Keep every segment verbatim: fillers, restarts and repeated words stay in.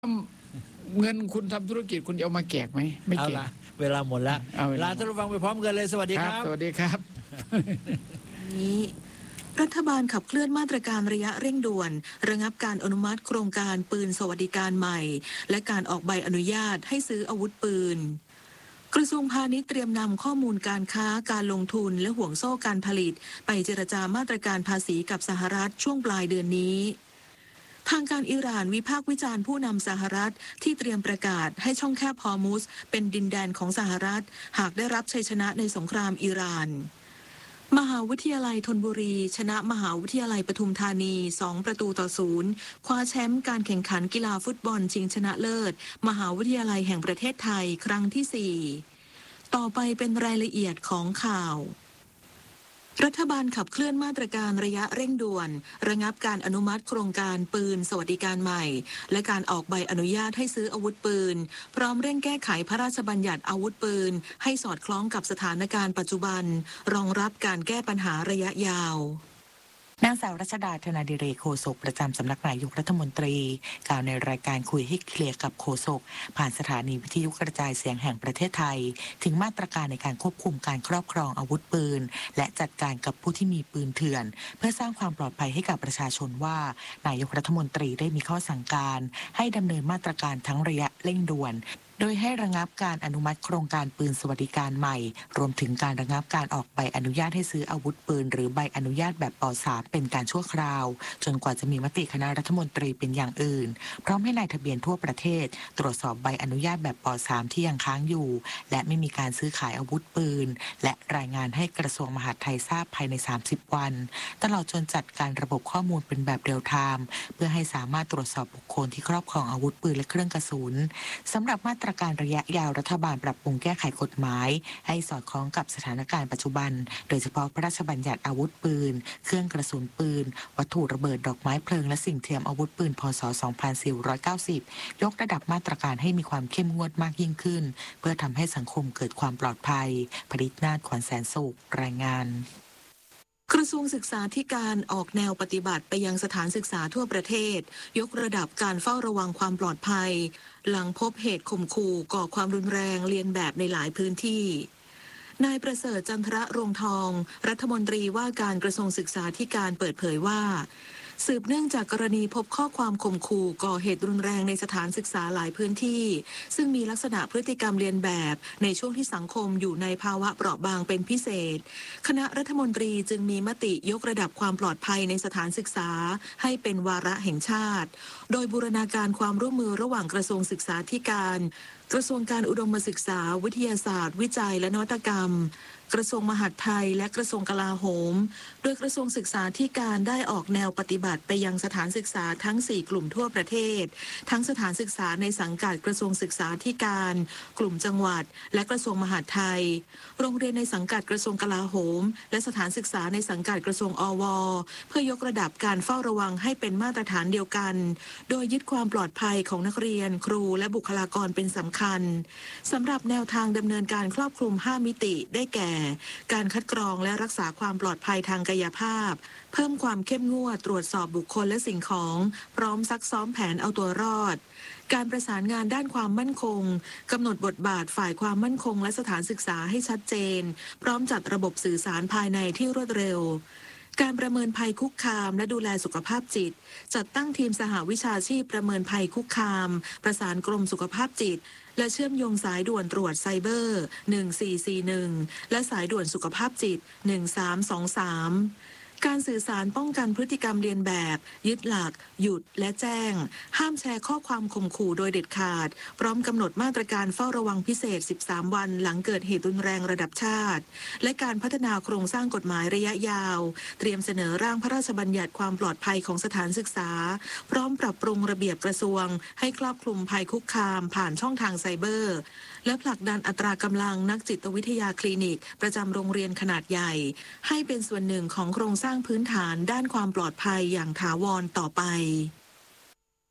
เงินคุณทำธุรกิจคุณจะเอามาแจกไหมไม่แจกเวลาหมดแล้วลาท่านผู้ฟังไปพร้อมกันเลยสวัสดีครับสวัสดีครับนี้รัฐบาลขับเคลื่อนมาตรการระยะเร่งด่วนระงับการอนุมัติโครงการปืนสวัสดิการใหม่และการออกใบอนุญาตให้ซื้ออาวุธปืนกระทรวงพาณิชย์เตรียมนำข้อมูลการค้าการลงทุนและห่วงโซ่การผลิตไปเจรจามาตรการภาษีกับสหรัฐช่วงปลายเดือนนี้ทางการอิหร่านวิพากษ์วิจารณ์ผู้นำสหรัฐที่เตรียมประกาศให้ช่องแคบฮอร์มุซเป็นดินแดนของสหรัฐหากได้รับชัยชนะในสงครามอิหร่านมหาวิทยาลัยธนบุรีชนะมหาวิทยาลัยปทุมธานีสองประตูต่อศูนย์คว้าแชมป์การแข่งขันกีฬาฟุตบอลชิงชนะเลิศมหาวิทยาลัยแห่งประเทศไทยครั้งที่สี่ต่อไปเป็นรายละเอียดของข่าวรัฐบาลขับเคลื่อนมาตรการระยะเร่งด่วนระงับการอนุมัติโครงการปืนสวัสดิการใหม่และการออกใบอนุญาตให้ซื้ออาวุธปืนพร้อมเร่งแก้ไขพระราชบัญญัติอาวุธปืนให้สอดคล้องกับสถานการณ์ปัจจุบันรองรับการแก้ปัญหาระยะยาวนางสาวรัชดาธนาดิเรกโฆษกประจำสำนักนายกรัฐมนตรีกล่าวในรายการคุยให้เคลียร์กับโฆษกผ่านสถานีวิทยุกระจายเสียงแห่งประเทศไทยถึงมาตรการในการควบคุมการครอบครองอาวุธปืนและจัดการกับผู้ที่มีปืนเถื่อนเพื่อสร้างความปลอดภัยให้กับประชาชนว่านายกรัฐมนตรีได้มีข้อสั่งการให้ดำเนินมาตรการทั้งระยะเร่งด่วนโดยให้ระงับการอนุมัติโครงการปืนสวัสดิการใหม่รวมถึงการระงับการออกใบอนุญาตให้ซื้ออาวุธปืนหรือใบอนุญาตแบบป สาม เป็นการชั่วคราวจนกว่าจะมีมติคณะรัฐมนตรีเป็นอย่างอื่นพร้อมให้นายทะเบียนทั่วประเทศตรวจสอบใบอนุญาตแบบป สาม ที่ยังค้างอยู่และไม่มีการซื้อขายอาวุธปืนและรายงานให้กระทรวงมหาดไทยทราบภายในสามสิบวันตลอดจนจัดการระบบข้อมูลเป็นแบบเรียลไทม์เพื่อให้สามารถตรวจสอบบุคคลที่ครอบครองอาวุธปืนและเครื่องกระสุนสำหรับมาตรการระยะยาวรัฐบาลปรับปรุงแก้ไขกฎหมายให้สอดคล้องกับสถานการณ์ปัจจุบันโดยเฉพาะพระราชบัญญัติอาวุธปืนเครื่องกระสุนปืนวัตถุระเบิดดอกไม้เพลิงและสิ่งเทียมอาวุธปืนพ.ศ. สองพันสี่ร้อยเก้าสิบยกระดับมาตรการให้มีความเข้มงวดมากยิ่งขึ้นเพื่อทำให้สังคมเกิดความปลอดภัยผลิตนาฏขวัญแสนสุขรายงานกระทรวงศึกษาธิการออกแนวปฏิบัติไปยังสถานศึกษาทั่วประเทศยกระดับการเฝ้าระวังความปลอดภัยหลังพบเหตุข่มขู่ก่อความรุนแรงเลียนแบบในหลายพื้นที่นายประเสริฐจันทระรงทองรัฐมนตรีว่าการกระทรวงศึกษาธิการเปิดเผยว่าสืบเนื่องจากกรณีพบข้อความข่มขู่ก่อเหตุรุนแรงในสถานศึกษาหลายพื้นที่ซึ่งมีลักษณะพฤติกรรมเลียนแบบในช่วงที่สังคมอยู่ในภาวะเปราะบางเป็นพิเศษคณะรัฐมนตรีจึงมีมติยกระดับความปลอดภัยในสถานศึกษาให้เป็นวาระแห่งชาติโดยบูรณาการความร่วมมือระหว่างกระทรวงศึกษาธิการกระทรวงการอุดมศึกษาวิทยาศาสตร์วิจัยและนวัตกรรมกระทรวงมหาดไทยและกระทรวงกลาโหมโดยกระทรวงศึกษาธิการได้ออกแนวปฏิบัติไปยังสถานศึกษาทั้งสี่กลุ่มทั่วประเทศทั้งสถานศึกษาในสังกัดกระทรวงศึกษาธิการกลุ่มจังหวัดและกระทรวงมหาดไทยโรงเรียนในสังกัดกระทรวงกลาโหมและสถานศึกษาในสังกัดกระทรวงอวเพื่อยกระดับการเฝ้าระวังให้เป็นมาตรฐานเดียวกันโดยยึดความปลอดภัยของนักเรียนครูและบุคลากรเป็นสำคัญสำหรับแนวทางดำเนินการครอบคลุมห้ามิติได้แก่การคัดกรองและรักษาความปลอดภัยทางกายภาพเพิ่มความเข้มงวดตรวจสอบบุคคลและสิ่งของพร้อมซักซ้อมแผนเอาตัวรอดการประสานงานด้านความมั่นคงกำหนดบทบาทฝ่ายความมั่นคงและสถานศึกษาให้ชัดเจนพร้อมจัดระบบสื่อสารภายในที่รวดเร็วการประเมินภัยคุกคามและดูแลสุขภาพจิตจัดตั้งทีมสหวิชาชีพประเมินภัยคุกคามประสานกรมสุขภาพจิตและเชื่อมโยงสายด่วนตรวจไซเบอร์หนึ่งสี่สี่หนึ่งและสายด่วนสุขภาพจิตหนึ่งสามสองสามการสื่อสารป้องกันพฤติกรรมเลียนแบบยึดหลักหยุดและแจ้งห้ามแชร์ข้อความข่มขู่โดยเด็ดขาดพร้อมกำหนดมาตรการเฝ้าระวังพิเศษสิบสามวันหลังเกิดเหตุรุนแรงระดับชาติและการพัฒนาโครงสร้างกฎหมายระยะยาวเตรียมเสนอร่างพระราชบัญญัติความปลอดภัยของสถานศึกษาพร้อมปรับปรุงระเบียบกระทรวงให้ครอบคลุมภัยคุกคามผ่านช่องทางไซเบอร์และผลักดันอัตรากำลังนักจิตวิทยาคลินิกประจำโรงเรียนขนาดใหญ่ให้เป็นส่วนหนึ่งของโครงสร้างพื้นฐานด้านความปลอดภัยอย่างถาวรต่อไป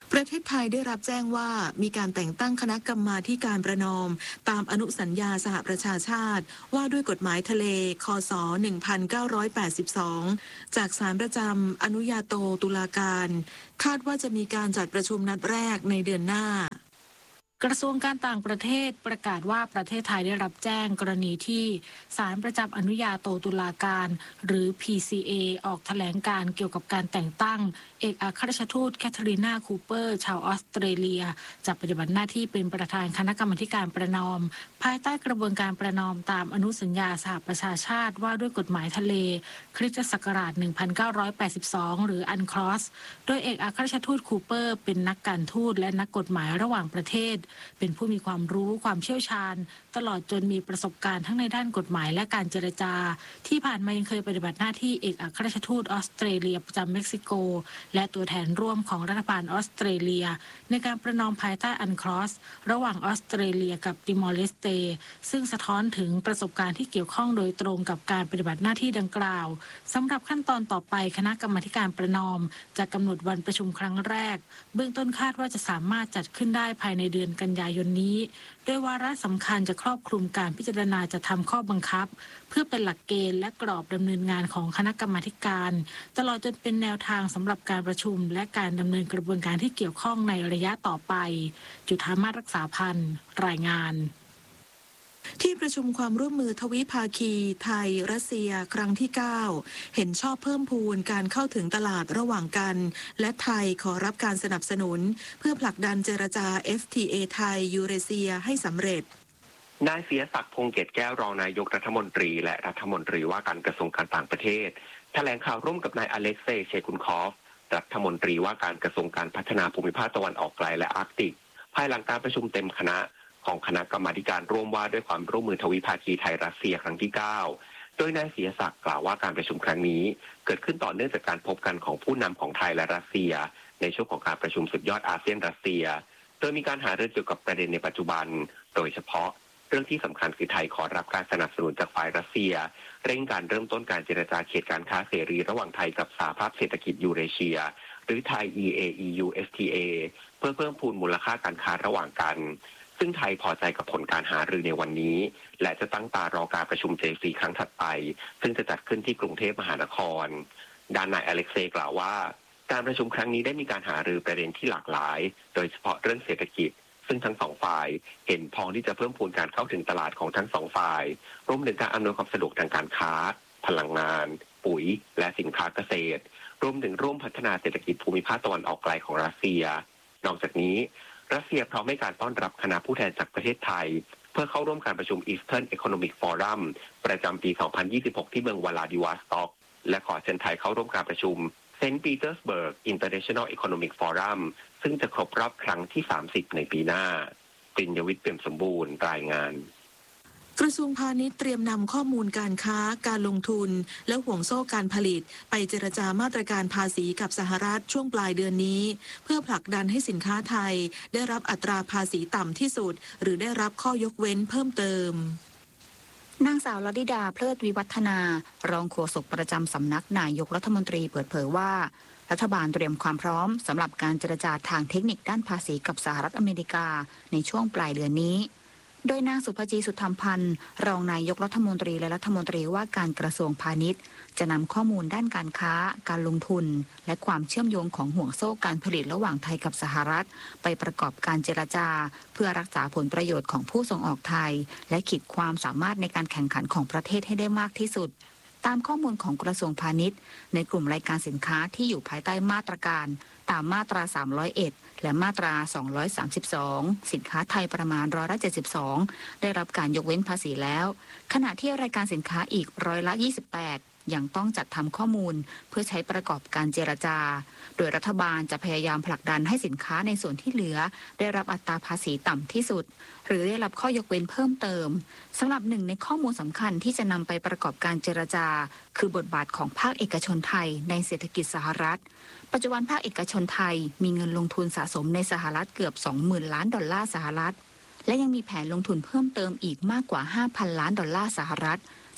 ประเทศไทยได้รับแจ้งว่ามีการแต่งตั้งคณะกรรมาธิการประนอมตามอนุสัญญาสหประชาชาติว่าด้วยกฎหมายทะเลคศหนึ่งพันเก้าร้อยแปดสิบสองจากศาลประจำอนุญาโตตุลาการคาดว่าจะมีการจัดประชุมนัดแรกในเดือนหน้ากระทรวงการต่างประเทศประกาศว่าประเทศไทยได้รับแจ้งกรณีที่ศาลประจำอนุญาโตตุลาการหรือ พี ซี เอ ออกแถลงการเกี่ยวกับการแต่งตั้งเอกอัครราชทูตแคทเธอรีนาคูเปอร์ชาวออสเตรเลียจะปฏิบัติหน้าที่เป็นประธานคณะกรรมาการประนอมภายใต้กระบวนการประนอมตามอนุสัญญาสหประชาชาติว่าด้วยกฎหมายทะเลคริสตศักราชหนึ่งพันเก้าร้อยแปดสิบสองหรืออันครอสโดยเอกอัครราชทูตคูเปอร์เป็นนักการทูตและนักกฎหมายระหว่างประเทศเป็นผู้มีความรู้ความเชี่ยวชาญตลอดจนมีประสบการณ์ทั้งในด้านกฎหมายและการเจรจาที่ผ่านมายังเคยปฏิบัติหน้าที่เอกอัครราชทูตออสเตรเลียประจำเม็กซิโกและตัวแทนร่วมของรัฐบาลออสเตรเลียในการประนอมภายใต้อันครอสระหว่างออสเตรเลียกับติมอร์เลสเตซึ่งสะท้อนถึงประสบการณ์ที่เกี่ยวข้องโดยตรงกับการปฏิบัติหน้าที่ดังกล่าวสำหรับขั้นตอนต่อไปคณะกรรมาการประนอมจะกำหนดวันประชุมครั้งแรกเบื้องต้นคาดว่าจะสามารถจัดขึ้นได้ภายในเดือนกันยายนนี้โดยวาระสำคัญจะครอบคลุมการพิจารณาจะทำข้อบังคับเพื่อเป็นหลักเกณฑ์และกรอบดำเนินงานของคณะกรรมาการตลอดจนเป็นแนวทางสำหรับการประชุมและการดำเนินกระบวนการที่เกี่ยวข้องในระยะต่อไปจุฑามาศรักษาพันธ์รายงานที่ประชุมความร่วมมือทวิภาคีไทยรัสเซียครั้งที่เก้าเห็นชอบเพิ่มพูนการเข้าถึงตลาดระหว่างกันและไทยขอรับการสนับสนุนเพื่อผลักดันเจรจา เอฟ ที เอ ไทยยูเรเซียให้สำเร็จนายเสียศักดิ์พงษ์เกตแก้วรองนายกรัฐมนตรีและรัฐมนตรีว่าการกระทรวงการต่างประเทศแถลงข่าวร่วมกับนายอเล็กเซย์เชคุนคอฟรัฐมนตรีว่าการกระทรวงการพัฒนาภูมิภาคตะวันออกไกลและอาร์กติกภายหลังการประชุมเต็มคณะของคณะกรรมาการร่วมว่าด้วยความร่วมมือทวิภาคีไทยรัสเซียครั้งที่เก้าโดยนายเสียศักดิ์กล่าวว่าการประชุมครั้งนี้เกิดขึ้นต่อเนื่องจากการพบกันของผู้นำของไทยและรัสเซียในช่วงของการประชุมสุดยอดอาเซียนรัสเซียโดยมีการหารือเกี่ยวกับประเด็นในปัจจุบันโดยเฉพาะเรื่องที่สำคัญคือไทยขอรับการสนับสนุนจากฝ่ายรัสเซียเร่งการเริ่มต้นการเจรจาเขตการค้าเสรีระหว่างไทยกับสหภาพเศรษฐกิจยูเรเชียหรือไทย อี เอ อี ยู เอส ที เอ เพื่อเพิ่มพูนมูลค่าการค้าระหว่างกันซึ่งไทยพอใจกับผลการหารือในวันนี้และจะตั้งตารอการประชุม เจ ซี ครั้งถัดไปซึ่งจะจัดขึ้นที่กรุงเทพมหานครด้านนายอเล็กเซย์กล่าวว่าการประชุมครั้งนี้ได้มีการหารือประเด็นที่หลากหลายโดยเฉพาะเรื่องเศรษฐกิจซึ่งทั้งสองฝ่ายเห็นพ้องที่จะเพิ่มพูนการเข้าถึงตลาดของทั้งสองฝ่ายรวมถึงการอำนวยความสะดวกทางการค้าพลังงานปุ๋ยและสินค้าเกษตรรวมถึงร่วมพัฒนาเศรษฐกิจภูมิภาคตะวันออกไกลของรัสเซียนอกจากนี้รัสเซียพร้อมให้การต้อนรับคณะผู้แทนจากประเทศไทยเพื่อเข้าร่วมการประชุม Eastern Economic Forum ประจำปี สองพันยี่สิบหก ที่เมืองวลาดิวอสต็อกและขอเชิญไทยเข้าร่วมการประชุม เซนต์ ปีเตอร์สเบิร์ก International Economic Forum ซึ่งจะครบรอบครั้งที่ สามสิบ ในปีหน้าปริญญวิทย์เปี่ยมสมบูรณ์รายงานกระทรวงพาณิชย์เตรียมนำข้อมูลการค้าการลงทุนและห่วงโซ่การผลิตไปเจรจามาตรการภาษีกับสหรัฐช่วงปลายเดือนนี้เพื่อผลักดันให้สินค้าไทยได้รับอัตราภาษีต่ำที่สุดหรือได้รับข้อยกเว้นเพิ่มเติมนางสาวลดิดาเพลิดวิวัฒนารองโฆษกประจำสำนักนายกรัฐมนตรีเปิดเผยว่ารัฐบาลเตรียมความพร้อมสำหรับการเจรจาทางเทคนิคด้านภาษีกับสหรัฐอเมริกาในช่วงปลายเดือนนี้โดยนางสุภจีสุธรรมพันธ์รองนายกรัฐมนตรีและรัฐมนตรีว่าการกระทรวงพาณิชย์จะนำข้อมูลด้านการค้าการลงทุนและความเชื่อมโยงของห่วงโซ่การผลิตระหว่างไทยกับสหรัฐไปประกอบการเจรจาเพื่อรักษาผลประโยชน์ของผู้ส่งออกไทยและขีดความสามารถในการแข่งขันของประเทศให้ได้มากที่สุดตามข้อมูลของกระทรวงพาณิชย์ในกลุ่มรายการสินค้าที่อยู่ภายใต้มาตรการตามมาตราสามร้อยเอ็ดและมาตราสองร้อยสามสิบสองสินค้าไทยประมาณร้อยละเจ็ดสิบสองได้รับการยกเว้นภาษีแล้วขณะที่รายการสินค้าอีกร้อยละยี่สิบแปดยังต้องจัดทำข้อมูลเพื่อใช้ประกอบการเจรจาโดยรัฐบาลจะพยายามผลักดันให้สินค้าในส่วนที่เหลือได้รับอัตราภาษีต่ำที่สุดหรือได้รับข้อยกเว้นเพิ่มเติมสำหรับหนึ่งในข้อมูลสำคัญที่จะนำไปประกอบการเจรจาคือบทบาทของภาคเอกชนไทยในเศรษฐกิจสหรัฐปัจจุบันภาคเอกชนไทยมีเงินลงทุนสะสมในสหรัฐเกือบ สองหมื่น ล้านดอลลาร์สหรัฐและยังมีแผนลงทุนเพิ่มเติมอีกมากกว่า ห้าพัน ล้านดอลลาร์สหรัฐ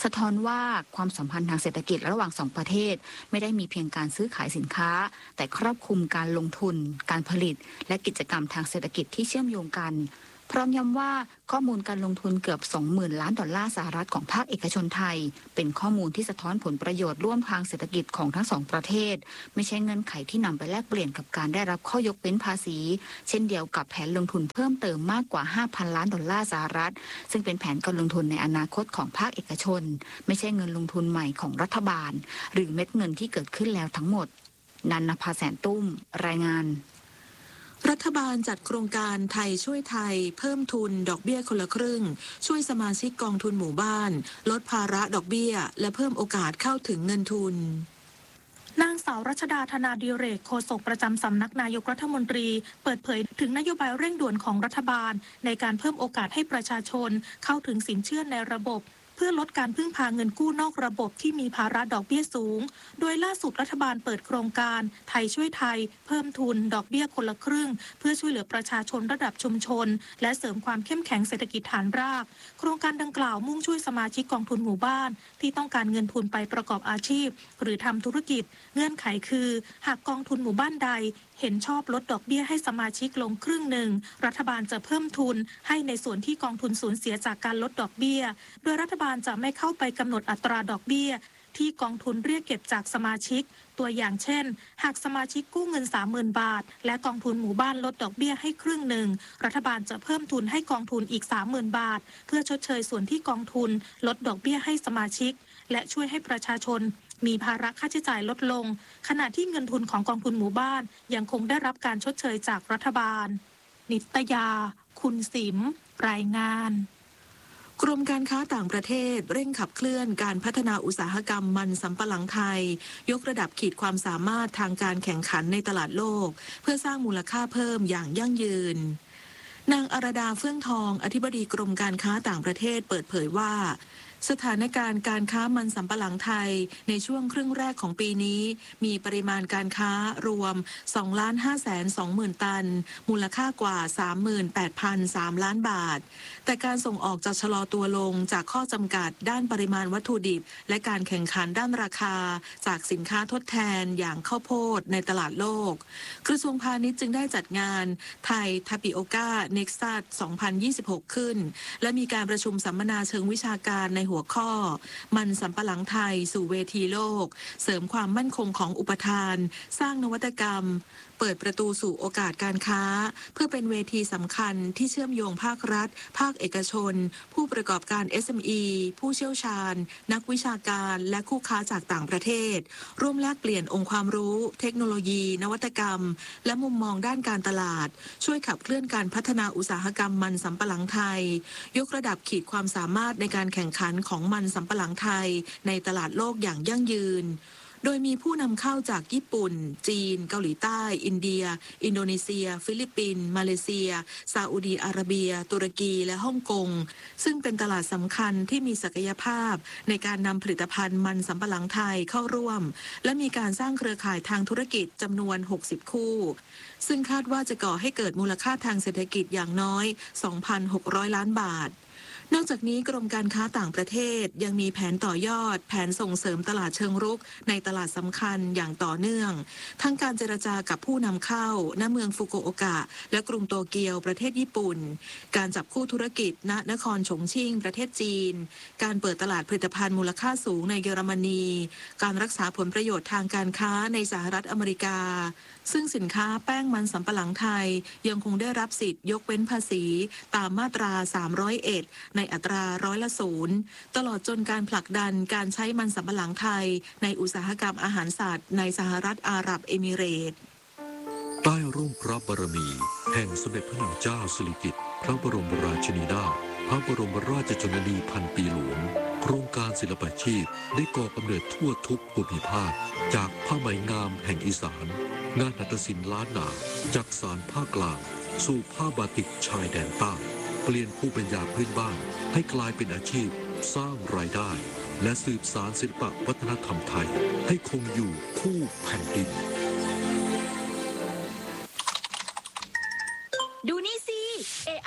สะท้อนว่าความสัมพันธ์ทางเศรษฐกิจระหว่างสองประเทศไม่ได้มีเพียงการซื้อขายสินค้าแต่ครอบคลุมการลงทุนการผลิตและกิจกรรมทางเศรษฐกิจที่เชื่อมโยงกันพร้อมย้ำว่าข้อมูลการลงทุนเกือบ สองหมื่น ล้านดอลลาร์สหรัฐของภาคเอกชนไทยเป็นข้อมูลที่สะท้อนผลประโยชน์ร่วมทางเศรษฐกิจของทั้งสองประเทศไม่ใช่เงื่อนไขที่นำไปแลกเปลี่ยนกับการได้รับข้อยกเว้นภาษีเช่นเดียวกับแผนลงทุนเพิ่มเติมมากกว่า ห้าพัน ล้านดอลลาร์สหรัฐซึ่งเป็นแผนการลงทุนในอนาคตของภาคเอกชนไม่ใช่เงินลงทุนใหม่ของรัฐบาลหรือเม็ดเงินที่เกิดขึ้นแล้วทั้งหมดนันนภาแสนตุ้มรายงานรัฐบาลจัดโครงการไทยช่วยไทยเพิ่มทุนดอกเบี้ยคนละครึ่งช่วยสมาชิกกองทุนหมู่บ้านลดภาระดอกเบี้ยและเพิ่มโอกาสเข้าถึงเงินทุนนางสาวรัชดาธนาดิเรกโฆษกประจำสำนักนายกรัฐมนตรีเปิดเผยถึงนโยบายเร่งด่วนของรัฐบาลในการเพิ่มโอกาสให้ประชาชนเข้าถึงสินเชื่อในระบบเพื่อลดการพึ่งพาเงินกู้นอกระบบที่มีภาระดอกเบี้ยสูงโดยล่าสุดรัฐบาลเปิดโครงการไทยช่วยไทยเพิ่มทุนดอกเบี้ยคนละครึ่งเพื่อช่วยเหลือประชาชนระดับชุมชนและเสริมความเข้มแข็งเศรษฐกิจฐานรากโครงการดังกล่าวมุ่งช่วยสมาชิกกองทุนหมู่บ้านที่ต้องการเงินทุนไปประกอบอาชีพหรือทำธุรกิจเงื่อนไขคือหากกองทุนหมู่บ้านใดเห็นชอบลดดอกเบี้ยให้สมาชิกลงครึ่งหนึ่งรัฐบาลจะเพิ่มทุนให้ในส่วนที่กองทุนสูญเสียจากการลดดอกเบี้ยโดยรัฐบาลจะไม่เข้าไปกำหนดอัตราดอกเบี้ยที่กองทุนเรียกเก็บจากสมาชิกตัวอย่างเช่นหากสมาชิกกู้เงิน สามหมื่น บาทและกองทุนหมู่บ้านลดดอกเบี้ยให้ครึ่งหนึ่งรัฐบาลจะเพิ่มทุนให้กองทุนอีก สามหมื่น บาทเพื่อชดเชยส่วนที่กองทุนลดดอกเบี้ยให้สมาชิกและช่วยให้ประชาชนมีภาระค่าใช้จ่ายลดลงขณะที่เงินทุนของกองทุนหมู่บ้านยังคงได้รับการชดเชยจากรัฐบาลนิตยาคุณสิมรายงานกรมการค้าต่างประเทศเร่งขับเคลื่อนการพัฒนาอุตสาหกรรมมันสำปะหลังไทยยกระดับขีดความสามารถทางการแข่งขันในตลาดโลกเพื่อสร้างมูลค่าเพิ่มอย่างยั่งยืนนางอรดาเฟื่องทองอธิบดีกรมการค้าต่างประเทศเปิดเผยว่าสถานการณ์การค้ามันสำปะหลังไทยในช่วงครึ่งแรกของปีนี้มีปริมาณการค้ารวม สองล้านห้าแสนสองหมื่น ตันมูลค่ากว่า สามหมื่นแปดพันสาม ล้านบาทแต่การส่งออกจะชะลอตัวลงจากข้อจำกัดด้านปริมาณวัตถุดิบและการแข่งขันด้านราคาจากสินค้าทดแทนอย่างข้าวโพดในตลาดโลกกระทรวงพาณิชย์จึงได้จัดงานไทยทาปิโอกาเน็กซัสสองพันยี่สิบหกขึ้นและมีการประชุมสัมมนาเชิงวิชาการในหัวข้อมันสำปะหลังไทยสู่เวทีโลกเสริมความมั่นคงของอุปทานสร้างนวัตกรรมเปิดประตูสู่โอกาสการค้าเพื่อเป็นเวทีสำคัญที่เชื่อมโยงภาครัฐภาคเอกชนผู้ประกอบการ เอส เอ็ม อี ผู้เชี่ยวชาญนักวิชาการและคู่ค้าจากต่างประเทศร่วมแลกเปลี่ยนองค์ความรู้เทคโนโลยีนวัตกรรมและมุมมองด้านการตลาดช่วยขับเคลื่อนการพัฒนาอุตสาหกรรมมันสำปะหลังไทยยกระดับขีดความสามารถในการแข่งขันของมันสำปะหลังไทยในตลาดโลกอย่างยั่งยืนโดยมีผู้นำเข้าจากญี่ปุ่นจีนเกาหลีใต้อินเดียอินโดนีเซียฟิลิปปินส์มาเลเซียซาอุดีอาระเบียตุรกีและฮ่องกงซึ่งเป็นตลาดสำคัญที่มีศักยภาพในการนำผลิตภัณฑ์มันสำปะหลังไทยเข้าร่วมและมีการสร้างเครือข่ายทางธุรกิจจำนวนหกสิบคู่ซึ่งคาดว่าจะก่อให้เกิดมูลค่าทางเศรษฐกิจอย่างน้อย สองพันหกร้อย ล้านบาทนอกจากนี้กรมการค้าต่างประเทศยังมีแผนต่อยอดแผนส่งเสริมตลาดเชิงรุกในตลาดสำคัญอย่างต่อเนื่องทั้งการเจรจากับผู้นำเข้าณเมืองฟุกุโอกะและกรุงโตเกียวประเทศญี่ปุ่นการจับคู่ธุรกิจณนครฉงชิ่งประเทศจีนการเปิดตลาดผลิตภัณฑ์มูลค่าสูงในเยอรมนีการรักษาผลประโยชน์ทางการค้าในสหรัฐอเมริกาซึ่งสินค้าแป้งมันสำปะหลังไทยยังคงได้รับสิทธิ์ยกเว้นภาษีตามมาตราสามร้อยเอ็ดในอัตราร้อยละศูนย์ตลอดจนการผลักดันการใช้มันสำปะหลังไทยในอุตสาหกรรมอาหารสัตว์ในสหรัฐอาหรับเอมิเรตส์ใต้ร่มพระบารมีแห่งสมเด็จพระนางเจ้าสิริกิติ์พระบรมราชินีนาถพระบรมราชชนนีพันปีหลวงโครงการศิลปาชีพได้ก่อกำเนิดทั่วทุกภูมิภาคจากผ้าไหมงามแห่งอีสานงานหัตถศิลป์ล้านนาจากสารภาคกลางสู่ผ้าบาติกชายแดนใต้เปลี่ยนภูมิปัญญาพื้นบ้านให้กลายเป็นอาชีพสร้างรายได้และสืบสานศิลปวัฒนธรรมไทยให้คงอยู่คู่แผ่นดินดูนี่สิ เอ ไอ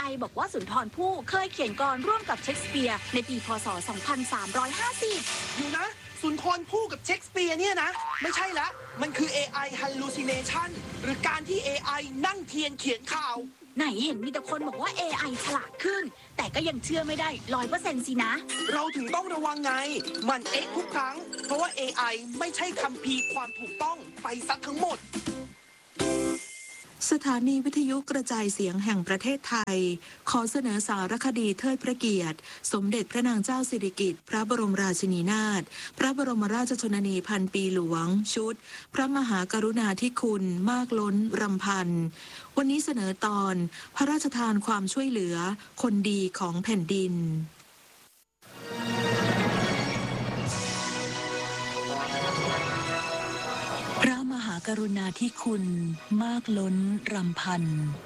บอกว่าสุนทรภู่เคยเขียนกลอนร่วมกับเชคสเปียร์ในปีพ.ศ. สองพันสามร้อยห้าสิบอยู่นะสุนทรภู่กับเชคสเปียร์เนี่ยนะไม่ใช่ละมันคือ เอ ไอ hallucination หรือการที่ เอ ไอ นั่งเทียนเขียนข่าวไหนเห็นมีแต่คนบอกว่า เอ ไอ ฉลาดขึ้นแต่ก็ยังเชื่อไม่ได้ ร้อยเปอร์เซ็นต์ สินะเราถึงต้องระวังไงมันเอ๊ะทุกครั้งเพราะว่า เอ ไอ ไม่ใช่คัมภีร์ความถูกต้องไปซะทั้งหมดสถานีวิทยุกระจายเสียงแห่งประเทศไทยขอเสนอสารคดีเทิดพระเกียรติสมเด็จพระนางเจ้าสิริกิติ์พระบรมราชินีนาถพระบรมราชชนนีพันปีหลวงชุดพระมหากรุณาธิคุณมากล้นรำพันวันนี้เสนอตอนพระราชทานความช่วยเหลือคนดีของแผ่นดินพระมหากรุณาธิคุณมากล้นรำพัน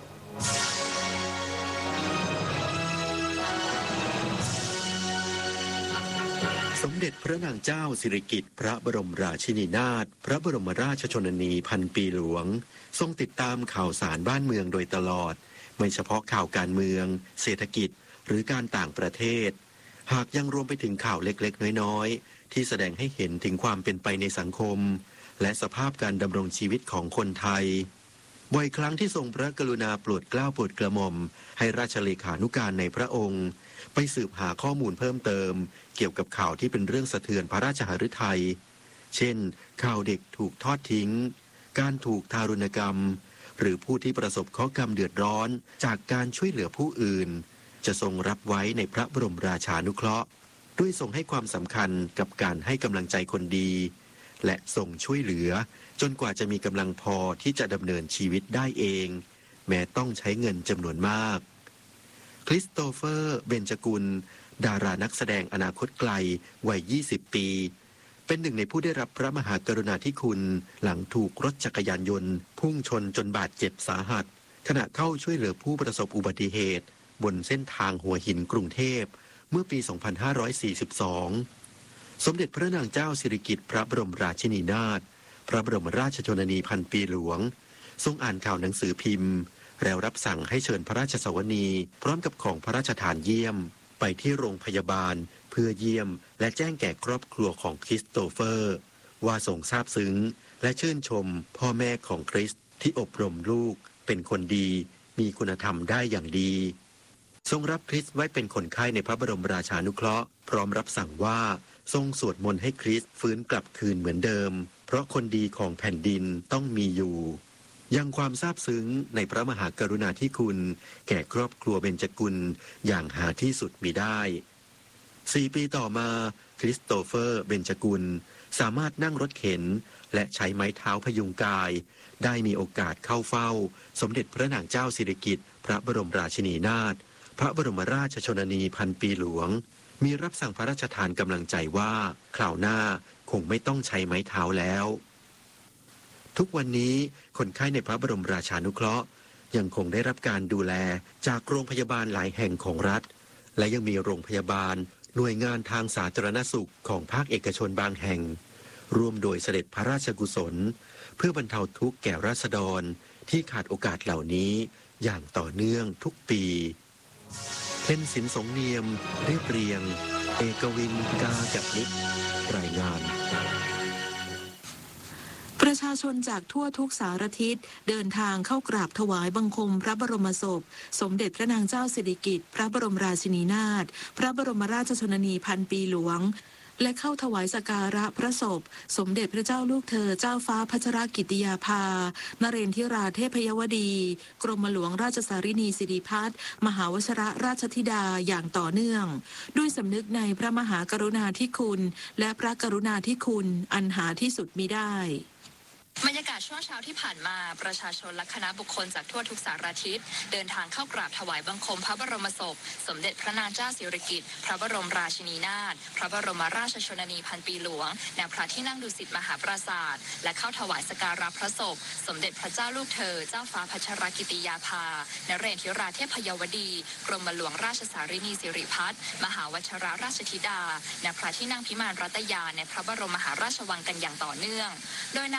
สมเด็จพระนางเจ้าสิริกิติ์พระบรมราชินีนาถพระบรมราชชนนีพันปีหลวงทรงติดตามข่าวสารบ้านเมืองโดยตลอดไม่เฉพาะข่าวการเมืองเศรษฐกิจหรือการต่างประเทศหากยังรวมไปถึงข่าวเล็กๆน้อยๆที่แสดงให้เห็นถึงความเป็นไปในสังคมและสภาพการดำรงชีวิตของคนไทยบ่อยครั้งที่ทรงพระกรุณาโปรดเกล้าโปรดกระหม่อมให้ราชเลขานุการในพระองค์ไปสืบหาข้อมูลเพิ่มเติมเกี่ยวกับข่าวที่เป็นเรื่องสะเทือนพระราชหฤทัยเช่นข่าวเด็กถูกทอดทิ้งการถูกทารุณกรรมหรือผู้ที่ประสบเคราะห์กรรมเดือดร้อนจากการช่วยเหลือผู้อื่นจะทรงรับไว้ในพระบรมราชานุเคราะห์ด้วยทรงให้ความสำคัญกับการให้กำลังใจคนดีและส่งช่วยเหลือจนกว่าจะมีกำลังพอที่จะดำเนินชีวิตได้เองแม้ต้องใช้เงินจำนวนมากคริสโตเฟอร์เบญจกุลดารานักแสดงอนาคตไกลวัยยี่สิบปีเป็นหนึ่งในผู้ได้รับพระมหากรุณาธิคุณหลังถูกรถจักรยานยนต์พุ่งชนจนบาดเจ็บสาหัสขณะเข้าช่วยเหลือผู้ประสบอุบัติเหตุบนเส้นทางหัวหินกรุงเทพเมื่อปี สองพันห้าร้อยสี่สิบสองสมเด็จพระนางเจ้าสิริกิติ์พระบรมราชินีนาถพระบรมราชชนนีพันปีหลวงทรงอ่านข่าวหนังสือพิมพ์แล้วรับสั่งให้เชิญพระราชสวนีพร้อมกับของพระราชทานเยี่ยมไปที่โรงพยาบาลเพื่อเยี่ยมและแจ้งแก่ครอบครัวของคริสโตเฟอร์ว่าทรงซาบซึ้งและชื่นชมพ่อแม่ของคริสที่อบรมลูกเป็นคนดีมีคุณธรรมได้อย่างดีทรงรับคริสไว้เป็นคนไข้ในพระบรมราชานุเคราะห์พร้อมรับสั่งว่าทรงสวดมนต์ให้คริสฟื้นกลับคืนเหมือนเดิมเพราะคนดีของแผ่นดินต้องมีอยู่ยังความซาบซึ้งในพระมหากรุณาธิคุณแก่ครอบครัวเบญจกุลอย่างหาที่สุดมิได้สี่ปีต่อมาคริสโตเฟอร์เบญจกุลสามารถนั่งรถเข็นและใช้ไม้เท้าพยุงกายได้มีโอกาสเข้าเฝ้าสมเด็จพระนางเจ้าสิริกิติ์พระบรมราชินีนาถพระบรมราชชนนีพันปีหลวงมีรับสั่งพระราชทานกำลังใจว่าคราวหน้าคงไม่ต้องใช้ไม้เท้าแล้วทุกวันนี้คนไข้ในพระบรมราชานุเคราะห์ยังคงได้รับการดูแลจากโรงพยาบาลหลายแห่งของรัฐและยังมีโรงพยาบาลหน่วยงานทางสาธารณสุขของภาคเอกชนบางแห่งร่วมโดยเสด็จพระราชกุศลเพื่อบรรเทาทุกข์แก่ราษฎรที่ขาดโอกาสเหล่านี้อย่างต่อเนื่องทุกปีเป็นสินสงเนียมเรียบเรียงเอกวินกากับนิกรายงานประชาชนจากทั่วทุกสารทิศเดินทางเข้ากราบถวายบังคมพระบรมศพสมเด็จพระนางเจ้าสิริกิติ์พระบรมราชินีนาถพระบรมราชชนนีพันปีหลวงและเข้าถวายสักการะพระศพสมเด็จพระเจ้าลูกเธอเจ้าฟ้าพัชรกิติยาภานเรนทิราเทพยวดีกรมหลวงราชสารินีสิริพัฒน์มหาวชรราชธิดาอย่างต่อเนื่องด้วยสำนึกในพระมหากรุณาธิคุณและพระกรุณาธิคุณอันหาที่สุดมิได้บรรยากาศช่วงเช้าที่ผ่านมาประชาชนและคณะบุคคลจากทั่วทุกสารทิศเดินทางเข้ากราบถวายบังคมพระบรมศพสมเด็จพระนางเจ้าสิริกิติ์พระบรมราชินีนาถพระบรมราชชนนีพันปีหลวงณพระที่นั่งดุสิตมหาปราสาทและเข้าถวายสักการะพระศพสมเด็จพระเจ้าลูกเธอเจ้าฟ้าพัชรกิติยาภานเรนทิราเทพยวดีกรมหลวงราชสารินีสิริพัฒน์มหาวชรราชธิดาณพระที่นั่งพิมานรัตยาในพระบรมมหาราชวังกันอย่างต่อเนื่องโดยนางวิภา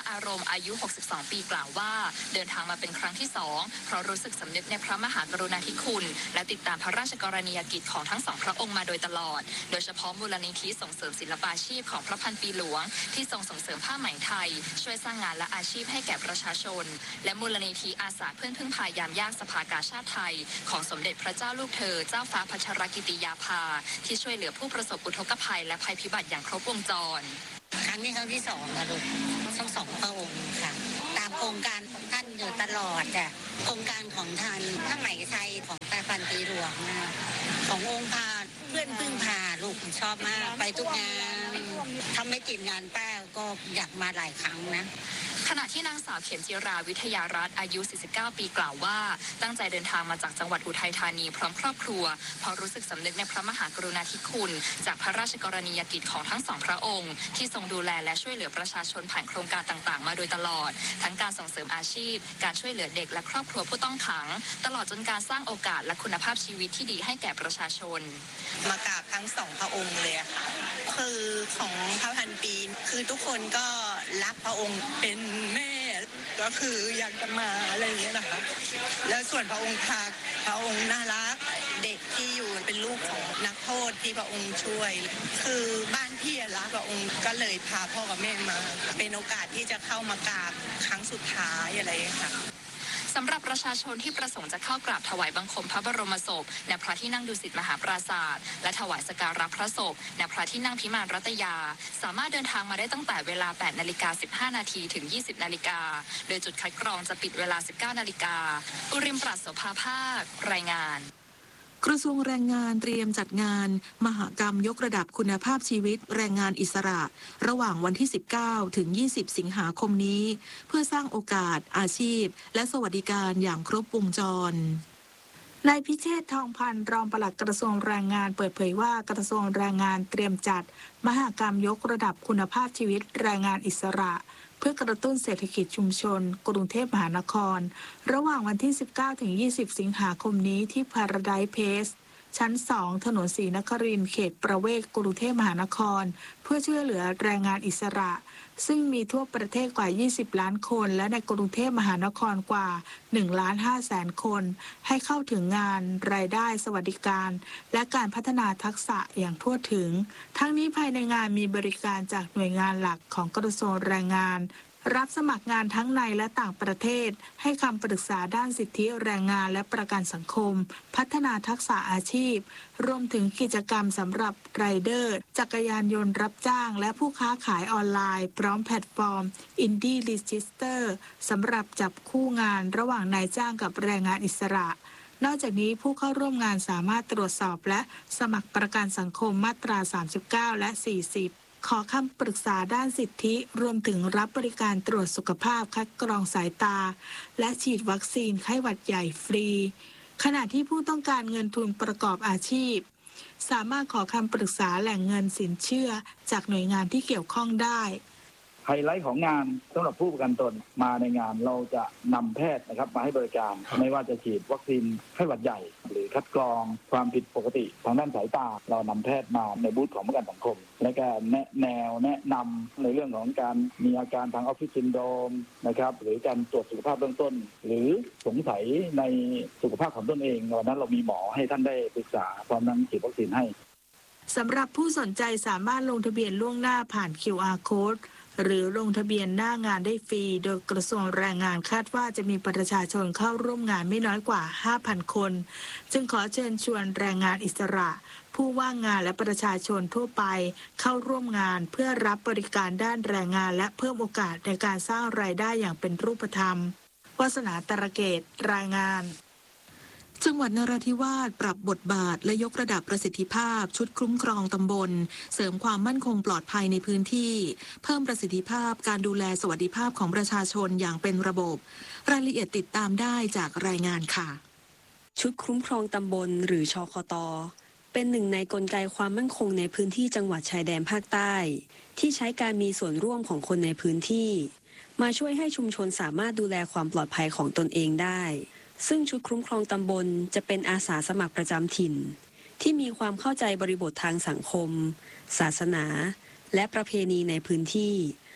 อารมณ์อายุหกสิบสองปีกล่าวว่าเดินทางมาเป็นครั้งที่สองเพราะรู้สึกสำนึกในพระมหากรุณาธิคุณและติดตามพระราชกรณียกิจของทั้งสองพระองค์มาโดยตลอดโดยเฉพาะมูลนิธิส่งเสริมศิลปาชีพของพระพันปีหลวงที่ทรงส่งเสริมผ้าไหมไทยช่วยสร้างงานและอาชีพให้แก่ประชาชนและมูลนิธิอาสาเพื่อนพึ่งพายามยากสภากาชาดไทยของสมเด็จพระเจ้าลูกเธอเจ้าฟ้าพัชรกิติยาภาที่ช่วยเหลือผู้ประสบอุทกภัยและภัยพิบัติอย่างครบวงจรครั้งนี้ครั้งที่สองค่ะลูกทั้งสองพระองค์ค่ะตามโครงการของท่านอยู่ตลอดจ้ะโครงการของท่านผ้าไหมไทยของพระพันปีหลวงนะขององค์พาเพื่อนพึ่งพาลูกชอบมากไปทุกงานทำไม่ติดงานป้าก็อยากมาหลายครั้งนะขณะที่นางสาวเข็มจิราวิทยารัตน์อายุ สี่สิบเก้า ปีกล่าวว่าตั้งใจเดินทางมาจากจังหวัดอุทัยธานีพร้อมครอบครัวเพราะรู้สึกสำนึกในพระมหากรุณาธิคุณจากพระราชกรณียกิจของทั้งสองพระองค์ที่ทรงดูแลและช่วยเหลือประชาชนผ่านโครงการต่างๆมาโดยตลอดทั้งการส่งเสริมอาชีพการช่วยเหลือเด็กและครอบครัวผู้ต้องขังตลอดจนการสร้างโอกาสและคุณภาพชีวิตที่ดีให้แก่ประชาชนมากราบทั้งสองพระองค์เลยค่ะคือของพระพันปีคือทุกคนก็รักพระองค์เป็นแม่ก็คืออยากจะมาอะไรอย่างเงี้ยนะคะแล้วส่วนพระองค์พักพระองค์น่ารักเด็กที่อยู่เป็นลูกของนักโทษที่พระองค์ช่วยคือบ้านพี่รักพระองค์ก็เลยพาพ่อกับแม่มาเป็นโอกาสที่จะเข้ามากราบครั้งสุดท้ายอะไรอย่างเงี้ยค่ะสำหรับประชาชนที่ประสงค์จะเข้ากราบถวายบังคมพระบรมศพณพระที่นั่งดุสิตมหาปราสาทและถวายสักการะพระศพณพระที่นั่งพิมานรัตยาสามารถเดินทางมาได้ตั้งแต่เวลา แปดนาฬิกาสิบห้านาทีถึง ยี่สิบนาฬิกาโดยจุดคัดกรองจะปิดเวลา สิบเก้านาฬิกาอุริมปราศโสภาภาครายงานกระทรวงแรงงานเตรียมจัดงานมหกรรมยกระดับคุณภาพชีวิตแรงงานอิสระระหว่างวันที่ สิบเก้าถึงยี่สิบ สิงหาคมนี้เพื่อสร้างโอกาสอาชีพและสวัสดิการอย่างครบวงจรนายพิเชษฐ์ทองพันธ์รองปลัดกระทรวงแรงงานเปิดเผยว่ากระทรวงแรงงานเตรียมจัดมหกรรมยกระดับคุณภาพชีวิตแรงงานอิสระเพื่อกระตุ้นเศรษฐกิจชุมชนกรุงเทพมหานครระหว่างวันที่ สิบเก้าถึงยี่สิบ สิงหาคมนี้ที่ Paradise Place ชั้น สอง ถนนศรีนครินทร์เขตประเวศกรุงเทพมหานครเพื่อช่วยเหลือแรงงานอิสระซึ่งมีทั่วประเทศกว่ายี่สิบล้านคนและในกรุงเทพมหานครกว่าหนึ่งล้านห้าแสนคนให้เข้าถึงงานรายได้สวัสดิการและการพัฒนาทักษะอย่างทั่วถึงทั้งนี้ภายในงานมีบริการจากหน่วยงานหลักของกระทรวงแรงงานรับสมัครงานทั้งในและต่างประเทศให้คำปรึกษาด้านสิทธิแรงงานและประกันสังคมพัฒนาทักษะอาชีพรวมถึงกิจกรรมสำหรับไรเดอร์จักรยานยนต์รับจ้างและผู้ค้าขายออนไลน์พร้อมแพลตฟอร์ม Indie Register สำหรับจับคู่งานระหว่างนายจ้างกับแรงงานอิสระนอกจากนี้ผู้เข้าร่วมงานสามารถตรวจสอบและสมัครประกันสังคมมาตราสามสิบเก้าและสี่สิบขอคำปรึกษาด้านสิทธิรวมถึงรับบริการตรวจสุขภาพคัดกรองสายตาและฉีดวัคซีนไข้หวัดใหญ่ฟรีขณะที่ผู้ต้องการเงินทุนประกอบอาชีพสามารถขอคำปรึกษาแหล่งเงินสินเชื่อจากหน่วยงานที่เกี่ยวข้องได้ไฮไลท์ของงานสำหรับผู้ประกันตนมาในงานเราจะนำแพทย์นะครับมาให้บริการไม่ว่าจะฉีดวัคซีนไข้หวัดใหญ่หรือคัดกรองความผิดปกติทางด้านสายตาเรานำแพทย์มาในบูธของประกันสังคมและการแนะแนวแนะนำในเรื่องของการมีอาการทางออฟฟิศซินโดรมนะครับหรือการตรวจสุขภาพเบื้องต้นหรือสงสัยในสุขภาพของตนเองวันนั้นเรามีหมอให้ท่านได้ปรึกษาพร้อมทั้งฉีดวัคซีนให้สำหรับผู้สนใจสามารถลงทะเบียนล่วงหน้าผ่าน คิว อาร์ Codeหรือลงทะเบียนหน้างานได้ฟรีโดยกระทรวงแรงงานคาดว่าจะมีประชาชนเข้าร่วมงานไม่น้อยกว่า ห้าพัน คนจึงขอเชิญชวนแรงงานอิสระผู้ว่างงานและประชาชนทั่วไปเข้าร่วมงานเพื่อรับบริการด้านแรงงานและเพิ่มโอกาสในการสร้างรายได้อย่างเป็นรูปธรรมวาสนาตระเกตรายงานจังหวัดนราธิวาสปรับบทบาทและยกระดับประสิทธิภาพชุดคุ้มครองตำบลเสริมความมั่นคงปลอดภัยในพื้นที่เพิ่มประสิทธิภาพการดูแลสวัสดิภาพของประชาชนอย่างเป็นระบบรายละเอียดติดตามได้จากรายงานค่ะชุดคุ้มครองตำบลหรือชคต.เป็นหนึ่งในกลไกความมั่นคงในพื้นที่จังหวัดชายแดนภาคใต้ที่ใช้การมีส่วนร่วมของคนในพื้นที่มาช่วยให้ชุมชนสามารถดูแลความปลอดภัยของตนเองได้ซึ่งชุดคุ้มครองตำบลจะเป็นอาสาสมัครประจำถิ่นที่มีความเข้าใจบริบททางสังคมศาสนาและประเพณีในพื้นที่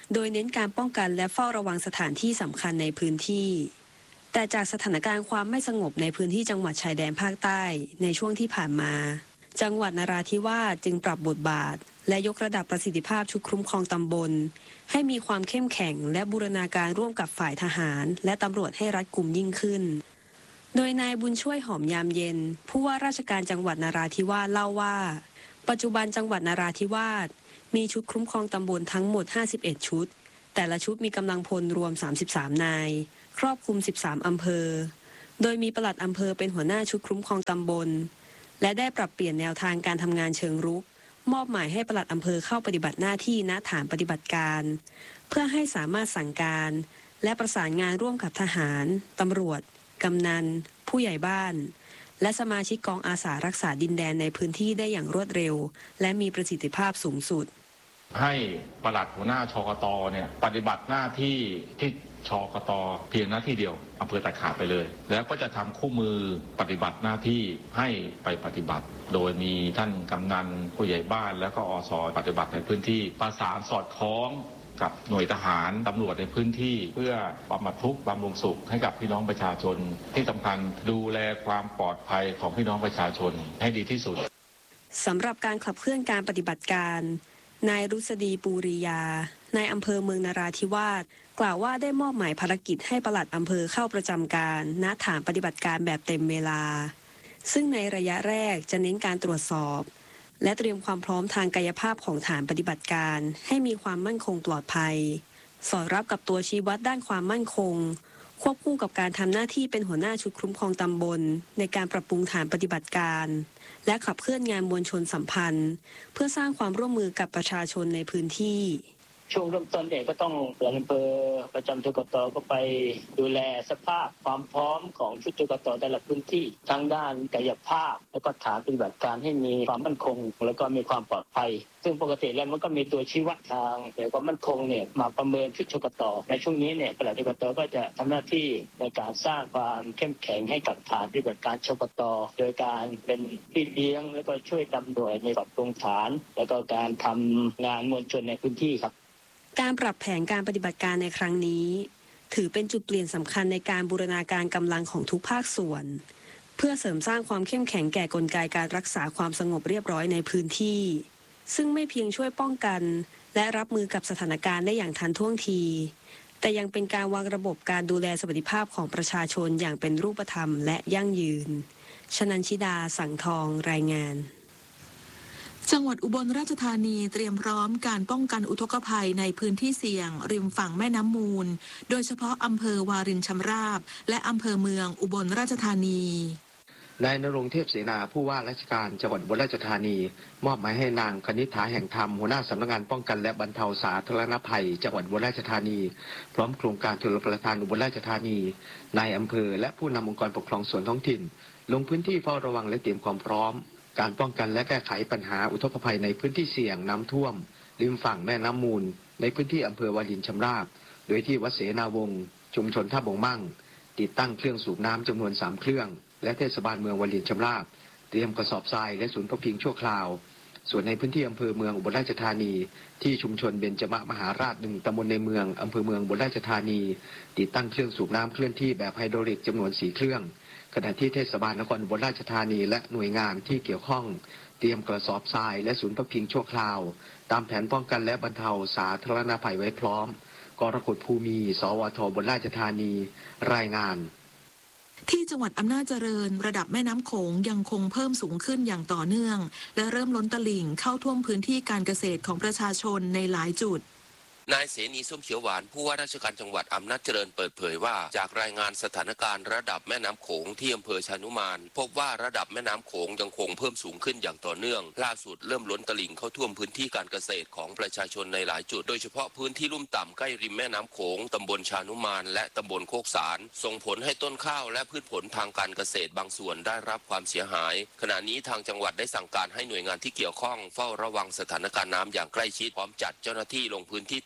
โดยเน้นการป้องกันและเฝ้าระวังสถานที่สำคัญในพื้นที่แต่จากสถานการณ์ความไม่สงบในพื้นที่จังหวัดชายแดนภาคใต้ในช่วงที่ผ่านมาจังหวัดนราธิวาสจึงปรับบทบาทและยกระดับประสิทธิภาพชุดคุ้มครองตำบลให้มีความเข้มแข็งและบูรณาการร่วมกับฝ่ายทหารและตำรวจให้รัดกุมยิ่งขึ้นโดยนายบุญช่วยหอมยามเย็นผู้ว่าราชการจังหวัดนราธิวาสเล่าว่าปัจจุบันจังหวัดนราธิวาสมีชุดคุ้มครองตำบลทั้งหมดห้าสิบเอ็ดชุดแต่ละชุดมีกำลังพลรวมสามสิบสามนายครอบคลุมสิบสามอำเภอโดยมีปลัดอำเภอเป็นหัวหน้าชุดคุ้มครองตำบลและได้ปรับเปลี่ยนแนวทางการทำงานเชิงรุกมอบหมายให้ปลัดอำเภอเข้าปฏิบัติหน้าที่ณฐานปฏิบัติการเพื่อให้สามารถสั่งการและประสานงานร่วมกับทหารตำรวจกำนันผู้ใหญ่บ้านและสมาชิกกองอาสารักษาดินแดนในพื้นที่ได้อย่างรวดเร็วและมีประสิทธิภาพสูงสุดให้ปลัดหัวหน้าชกตเนี่ยปฏิบัติหน้าที่ที่ชกตเพียงหน้าที่เดียวอำเภอตัดขาดไปเลยแล้วก็จะทำคู่มือปฏิบัติหน้าที่ให้ไปปฏิบัติโดยมีท่านกำนันผู้ใหญ่บ้านแล้วก็อสปฏิบัติในพื้นที่ประสานสอดคล้องกับหน่วยทหารตำรวจในพื้นที่เพื่อบำบัดทุกข์บำรุงสุขให้กับพี่น้องประชาชนที่สำคัญดูแลความปลอดภัยของพี่น้องประชาชนให้ดีที่สุดสำหรับการขับเคลื่อนการปฏิบัติการนายรุษฎีปูริยานายอำเภอเมืองนราธิวาสกล่าวว่าได้มอบหมายภารกิจให้ปลัดอำเภอเข้าประจำการณฐานปฏิบัติการแบบเต็มเวลาซึ่งในระยะแรกจะเน้นการตรวจสอบและเตรียมความพร้อมทางกายภาพของฐานปฏิบัติการให้มีความมั่นคงปลอดภัยสอดรับกับตัวชี้วัดด้านความมั่นคงควบคู่กับการทำหน้าที่เป็นหัวหน้าชุดคุ้มครองตำบลในการปรับปรุงฐานปฏิบัติการและขับเคลื่อนงานมวลชนสัมพันธ์เพื่อสร้างความร่วมมือกับประชาชนในพื้นที่ช่วงเริ่มต้นเด็กก็ต้องปลัดอำเภอประจำชกตก็ไปดูแลสภาพความพร้อมของชุดชกตแต่ละพื้นที่ทั้งด้านกายภาพแล้วก็ฐานปฏิบัติการให้มีความมั่นคงแล้วก็มีความปลอดภัยซึ่งปกติแล้วมันก็มีตัวชี้วัดทางเกี่ยวกับมั่นคงเนี่ยมาประเมินชุดชกตในช่วงนี้เนี่ยปลัดชกตก็จะทำหน้าที่ในการสร้างความเข้มแข็งให้กับฐานปฏิบัติการชกตโดยการเป็นพี่เลี้ยงแล้วก็ช่วยตำรวจในปรับปรุงฐานแล้วก็การทำงานมวลชนในพื้นที่ครับการปรับแผนการปฏิบัติการในครั้งนี้ถือเป็นจุดเปลี่ยนสำคัญในการบูรณาการกำลังของทุกภาคส่วนเพื่อเสริมสร้างความเข้มแข็งแก่กลไกการรักษาความสงบเรียบร้อยในพื้นที่ซึ่งไม่เพียงช่วยป้องกันและรับมือกับสถานการณ์ได้อย่างทันท่วงทีแต่ยังเป็นการวางระบบการดูแลสวัสดิภาพของประชาชนอย่างเป็นรูปธรรมและยั่งยืนชนัญชิดาสังทองรายงานจังหวัดอุบลราชธานีเตรียมพร้อมการป้องกันอุทกภัยในพื้นที่เสี่ยงริมฝั่งแม่น้ำมูลโดยเฉพาะอำเภอวารินชำราบและอำเภอเมืองอุบลราชธานีนายณรงค์เทพเสนาผู้ว่าราชการจังหวัดอุบลราชธานีมอบหมายให้นางคณิษฐาแห่งธรรมหัวหน้าสำนักงานป้องกันและบรรเทาสาธารณภัยจังหวัดอุบลราชธานีพร้อมโครงการชลประทานอุบลราชธานีนายอำเภอและผู้นำองค์กรปกครองส่วนท้องถิ่นลงพื้นที่เฝ้าระวังและเตรียมความพร้อมการป้องกันและแก้ไขปัญหาอุทกภัยในพื้นที่เสี่ยงน้ำท่วมริมฝั่งแม่น้ำมูลในพื้นที่อำเภอวารินชำราบโดยที่วัดเสนาวงศ์ชุมชนท่าบงมั่งติดตั้งเครื่องสูบน้ำจำนวนสามเครื่องและเทศบาลเมืองวารินชำราบเตรียมกระสอบทรายและศูนย์พักพิงชั่วคราวส่วนในพื้นที่อำเภอเมืองอุบลราชธานีที่ชุมชนเบญจมหาราชหนึ่งตำบลในเมืองอำเภอเมืองอุบลราชธานีติดตั้งเครื่องสูบน้ำเคลื่อนที่แบบไฮดรอลิกจำนวนสี่เครื่องขณะที่เทศบาลนครอุบลราชธานีและหน่วยงานที่เกี่ยวข้องเตรียมกระสอบทรายและศูนย์พักพิงชั่วคราวตามแผนป้องกันและบรรเทาสาธารณภัยไว้พร้อมกรกฎภูมิสวทอุบลราชธานีรายงานที่จังหวัดอำนาจเจริญระดับแม่น้ำโขงยังคงเพิ่มสูงขึ้นอย่างต่อเนื่องและเริ่มล้นตลิ่งเข้าท่วมพื้นที่การเกษตรของประชาชนในหลายจุดนายเสนีส้มเขียวหวานผู้ว่าราชการจังหวัดอำนาจเจริญเปิดเผยว่าจากรายงานสถานการณ์ระดับแม่น้ำโขงที่อำเภอชานุมานพบว่าระดับแม่น้ำโขงยังคงเพิ่มสูงขึ้นอย่างต่อเนื่องล่าสุดเริ่มล้นตลิ่งเข้าท่วมพื้นที่การเกษตรของประชาชนในหลายจุดโดยเฉพาะพื้นที่ลุ่มต่ำใกล้ริมแม่น้ำโขงตำบลชานุมานและตำบลโคกสารส่งผลให้ต้นข้าวและพืชผลทางการเกษตรบางส่วนได้รับความเสียหายขณะนี้ทางจังหวัดได้สั่งการให้หน่วยงานที่เกี่ยวข้องเฝ้าระวังสถานการณ์น้ำอย่างใกล้ชิดพร้อมจัดเจ้าหน้าที่ลงพื้นที่ตรวจ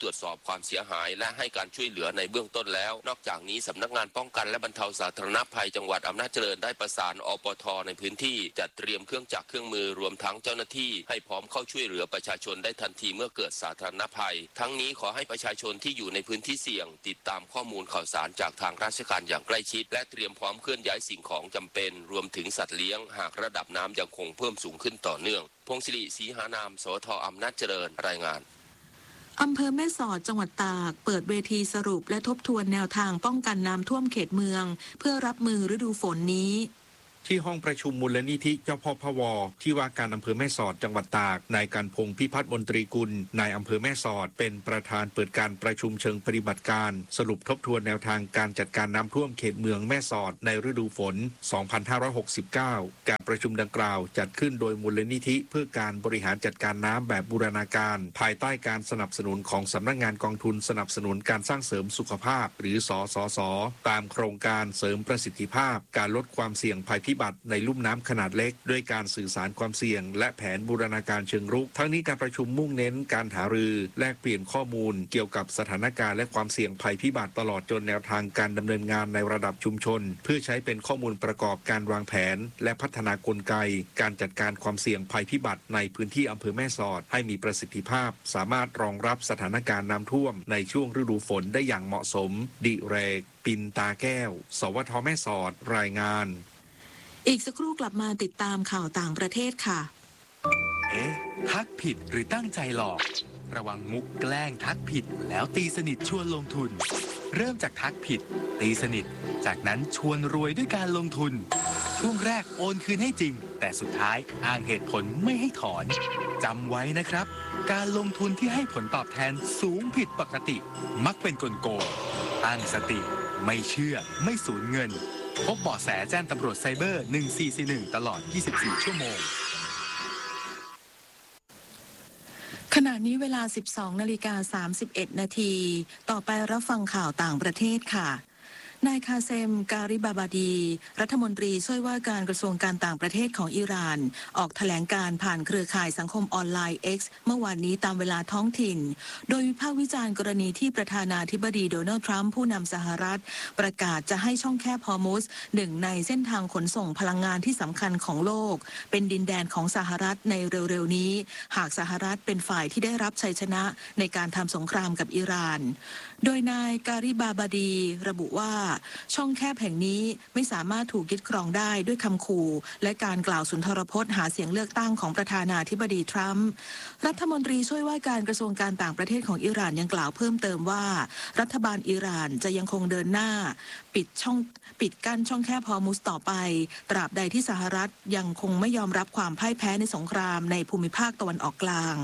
วจสอบความเสียหายและให้การช่วยเหลือในเบื้องต้นแล้วนอกจากนี้สำนักงานป้องกันและบรรเทาสาธารณภัยจังหวัดอำนาจเจริญได้ประสานอปท.ในพื้นที่จัดเตรียมเครื่องจักรเครื่องมือรวมทั้งเจ้าหน้าที่ให้พร้อมเข้าช่วยเหลือประชาชนได้ทันทีเมื่อเกิดสาธารณภัยทั้งนี้ขอให้ประชาชนที่อยู่ในพื้นที่เสี่ยงติดตามข้อมูลข่าวสารจากทางราชการอย่างใกล้ชิดและเตรียมพร้อมเคลื่อนย้ายสิ่งของจำเป็นรวมถึงสัตว์เลี้ยงหากระดับน้ำยังคงเพิ่มสูงขึ้นต่อเนื่องพงศิริศรีหานามสท.อำนาจเจริญรายงานอำเภอแม่สอดจังหวัดตากเปิดเวทีสรุปและทบทวนแนวทางป้องกันน้ำท่วมเขตเมืองเพื่อรับมือฤดูฝนนี้ที่ห้องประชุมมูลนิธิเจ้าพ่อพวที่ว่าการอำเภอแม่สอดจังหวัดตากนายกันพงษ์พิพัฒน์มนตรีกุลนายอำเภอแม่สอดเป็นประธานเปิดการประชุมเชิงปฏิบัติการสรุปทบทวนแนวทางการจัดการน้ำท่วมเขตเมืองแม่สอดในฤดูฝน สองพันห้าร้อยหกสิบเก้า การประชุมดังกล่าวจัดขึ้นโดยมูลนิธิเพื่อการบริหารจัดการน้ำแบบบูรณาการภายใต้การสนับสนุนของสำนักงานกองทุนสนับสนุนการสร้างเสริมสุขภาพหรือสสส.ตามโครงการเสริมประสิทธิภาพการลดความเสี่ยงภัยพิบัติในลุ่มน้ำขนาดเล็กด้วยการสื่อสารความเสี่ยงและแผนบูรณาการเชิงรุกทั้งนี้การประชุมมุ่งเน้นการหารือแลกเปลี่ยนข้อมูลเกี่ยวกับสถานการณ์และความเสี่ยงภัยพิบัติตลอดจนแนวทางการดำเนินงานในระดับชุมชนเพื่อใช้เป็นข้อมูลประกอบการวางแผนและพัฒนากลไกการจัดการความเสี่ยงภัยพิบัติในพื้นที่อำเภอแม่สอดให้มีประสิทธิภาพสามารถรองรับสถานการณ์น้ำท่วมในช่วงฤดูฝนได้อย่างเหมาะสมดิเรกปินตาแก้วสวท.แม่สอดรายงานอีกสักครู่กลับมาติดตามข่าวต่างประเทศค่ะเอ๊ะทักผิดหรือตั้งใจหลอกระวังมุกแกล้งทักผิดแล้วตีสนิทชวนลงทุนเริ่มจากทักผิดตีสนิทจากนั้นชวนรวยด้วยการลงทุนช่วงแรกโอนคืนให้จริงแต่สุดท้ายอ้างเหตุผลไม่ให้ถอนจำไว้นะครับการลงทุนที่ให้ผลตอบแทนสูงผิดปกติมักเป็นกลโกงตั้งสติไม่เชื่อไม่สูญเงินพบเบาะแสแจ้งตำรวจไซเบอร์หนึ่งสี่สี่หนึ่งตลอดยี่สิบสี่ชั่วโมงขณะนี้เวลา สิบสองนาฬิกาสามสิบเอ็ดนาทีต่อไปรับฟังข่าวต่างประเทศค่ะนายคาเซมการิบาบาดีรัฐมนตรีช่วยว่าการกระทรวงการต่างประเทศของอิหร่านออกแถลงการผ่านเครือข่ายสังคมออนไลน์ X เมื่อวานนี้ตามเวลาท้องถิ่นโดยวิพากษ์วิจารณ์กรณีที่ประธานาธิบดีโดนัลด์ทรัมป์ผู้นำสหรัฐประกาศจะให้ช่องแคบฮอร์มุซหนึ่งในเส้นทางขนส่งพลังงานที่สำคัญของโลกเป็นดินแดนของสหรัฐในเร็วๆนี้หากสหรัฐเป็นฝ่ายที่ได้รับชัยชนะในการทำสงครามกับอิหร่านโดยนายการิบาบาดีระบุว่าช่องแคบแห่งนี้ไม่สามารถถูกยึดครองได้ด้วยคำขู่และการกล่าวสุนทรพจน์หาเสียงเลือกตั้งของประธานาธิบดีทรัมป์รัฐมนตรีช่วยว่าการกระทรวงการต่างประเทศของอิหร่านยังกล่าวเพิ่มเติมว่ารัฐบาลอิหร่านจะยังคงเดินหน้าปิดช่องปิดกั้นช่องแคบฮอร์มุซต่อไปตราบใดที่สหรัฐยังคงไม่ยอมรับความพ่ายแพ้ในสงครามในภูมิภาคตะวันออกกลาง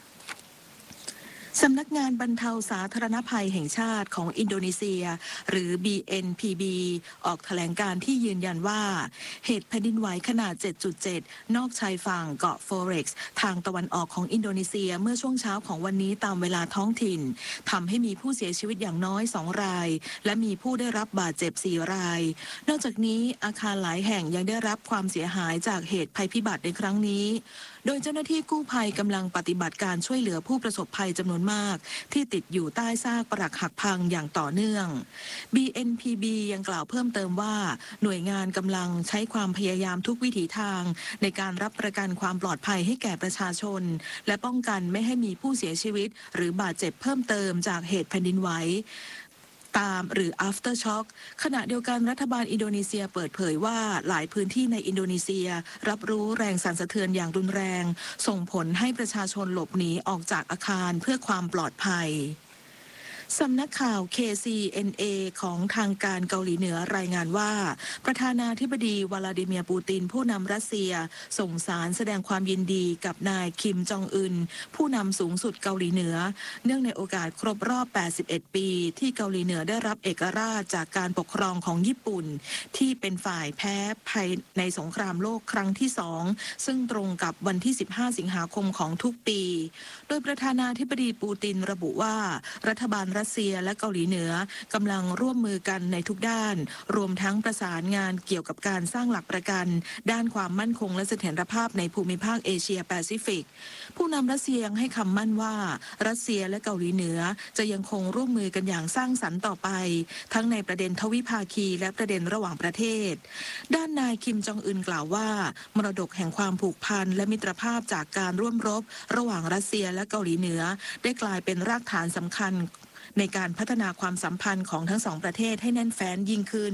สำนักงานบรรเทาสาธารณภัยแห่งชาติของอินโดนีเซียหรือ บี เอ็น พี บี ออกแถลงการที่ยืนยันว่าเหตุแผ่นดินไหวขนาด เจ็ดจุดเจ็ด นอกชายฝั่งเกาะโฟเร็กซ์ทางตะวันออกของอินโดนีเซียเมื่อช่วงเช้าของวันนี้ตามเวลาท้องถิ่นทำให้มีผู้เสียชีวิตอย่างน้อยสองรายและมีผู้ได้รับบาดเจ็บสี่รายนอกจากนี้อาคารหลายแห่งยังได้รับความเสียหายจากเหตุภัยพิบัติในครั้งนี้โดยเจ้าหน้าที่กู้ภัยกำลังปฏิบัติการช่วยเหลือผู้ประสบภัยจำนวนมากที่ติดอยู่ใต้ซากปรักหักพังอย่างต่อเนื่อง บี เอ็น พี บี ยังกล่าวเพิ่มเติมว่าหน่วยงานกำลังใช้ความพยายามทุกวิถีทางในการรับประกันความปลอดภัยให้แก่ประชาชนและป้องกันไม่ให้มีผู้เสียชีวิตหรือบาดเจ็บเพิ่มเติมจากเหตุแผ่นดินไหวตามหรือ after shock ขณะเดียวกันรัฐบาลอินโดนีเซียเปิดเผยว่าหลายพื้นที่ในอินโดนีเซียรับรู้แรงสั่นสะเทือนอย่างรุนแรงส่งผลให้ประชาชนหลบหนีออกจากอาคารเพื่อความปลอดภัยสำนักข่าว เค ซี เอ็น เอ ของทางการเกาหลีเหนือรายงานว่าประธานาธิบดีวลาดิเมียร์ปูตินผู้นำรัสเซียส่งสารแสดงความยินดีกับนายคิมจองอึนผู้นำสูงสุดเกาหลีเหนือเนื่องในโอกาสครบรอบแปดสิบเอ็ดปีที่เกาหลีเหนือได้รับเอกราชจากการปกครองของญี่ปุ่นที่เป็นฝ่ายแพ้ภายในสงครามโลกครั้งที่สองซึ่งตรงกับวันที่สิบห้าสิงหาคมของทุกปีโดยประธานาธิบดีปูตินระบุว่ารัฐบาลรัรัสเซียและเกาหลีเหนือกำลังร่วมมือกันในทุกด้านรวมทั้งประสานงานเกี่ยวกับการสร้างหลักประกันด้านความมั่นคงและเสถียรภาพในภูมิภาคเอเชียแปซิฟิกผู้นำรัสเซียยังให้คำมั่นว่ารัสเซียและเกาหลีเหนือจะยังคงร่วมมือกันอย่างสร้างสรรค์ต่อไปทั้งในประเด็นทวิภาคีและประเด็นระหว่างประเทศด้านนายคิมจองอึนกล่าวว่ามรดกแห่งความผูกพันและมิตรภาพจากการร่วมรบระหว่างรัสเซียและเกาหลีเหนือได้กลายเป็นรากฐานสำคัญในการพัฒนาความสัมพันธ์ของทั้งสองประเทศให้แน่นแฟ้นยิ่งขึ้น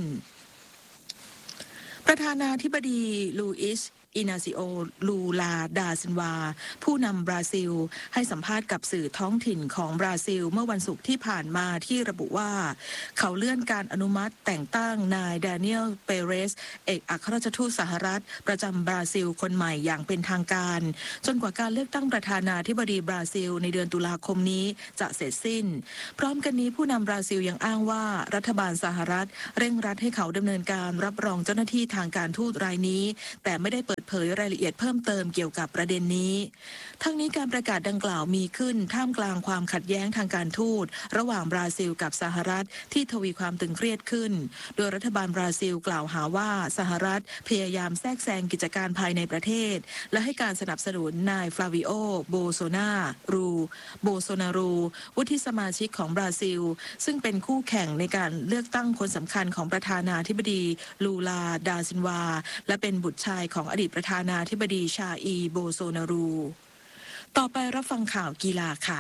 ประธานาธิบดีลูอิสอินาซิโอลูลาดาซินวาผู้นำบราซิลให้สัมภาษณ์กับสื่อท้องถิ่นของบราซิลเมื่อวันศุกร์ที่ผ่านมาที่ระบุว่าเขาเลื่อนการอนุมัติแต่งตั้งนายดานิเอลเปเรสเอกอัครราชทูตสหรัฐประจำบราซิลคนใหม่อย่างเป็นทางการจนกว่าการเลือกตั้งประธานาธิบดีบราซิลในเดือนตุลาคมนี้จะเสร็จสิ้นพร้อมกันนี้ผู้นำบราซิลยังอ้างว่ารัฐบาลสหรัฐเร่งรัดให้เขาดำเนินการรับรองเจ้าหน้าที่ทางการทูตรายนี้แต่ไม่ได้เปิดเผยรายละเอียดเพิ่มเติมเกี่ยวกับประเด็นนี้ทั้งนี้การประกาศดังกล่าวมีขึ้นท่ามกลางความขัดแย้งทางการทูตระหว่างบราซิลกับสหรัฐที่ทวีความตึงเครียดขึ้นโดยรัฐบาลบราซิลกล่าวหาว่าสหรัฐพยายามแทรกแซงกิจการภายในประเทศและให้การสนับสนุนนายฟลาวิโอโบโซนารูโบโซนารูวุฒิสมาชิกของบราซิลซึ่งเป็นคู่แข่งในการเลือกตั้งคนสำคัญของประธานาธิบดีลูลาดาซินวาและเป็นบุตรชายของอดีตประธานาธิบดีชาอีโบโซนารูต่อไปรับฟังข่าวกีฬาค่ะ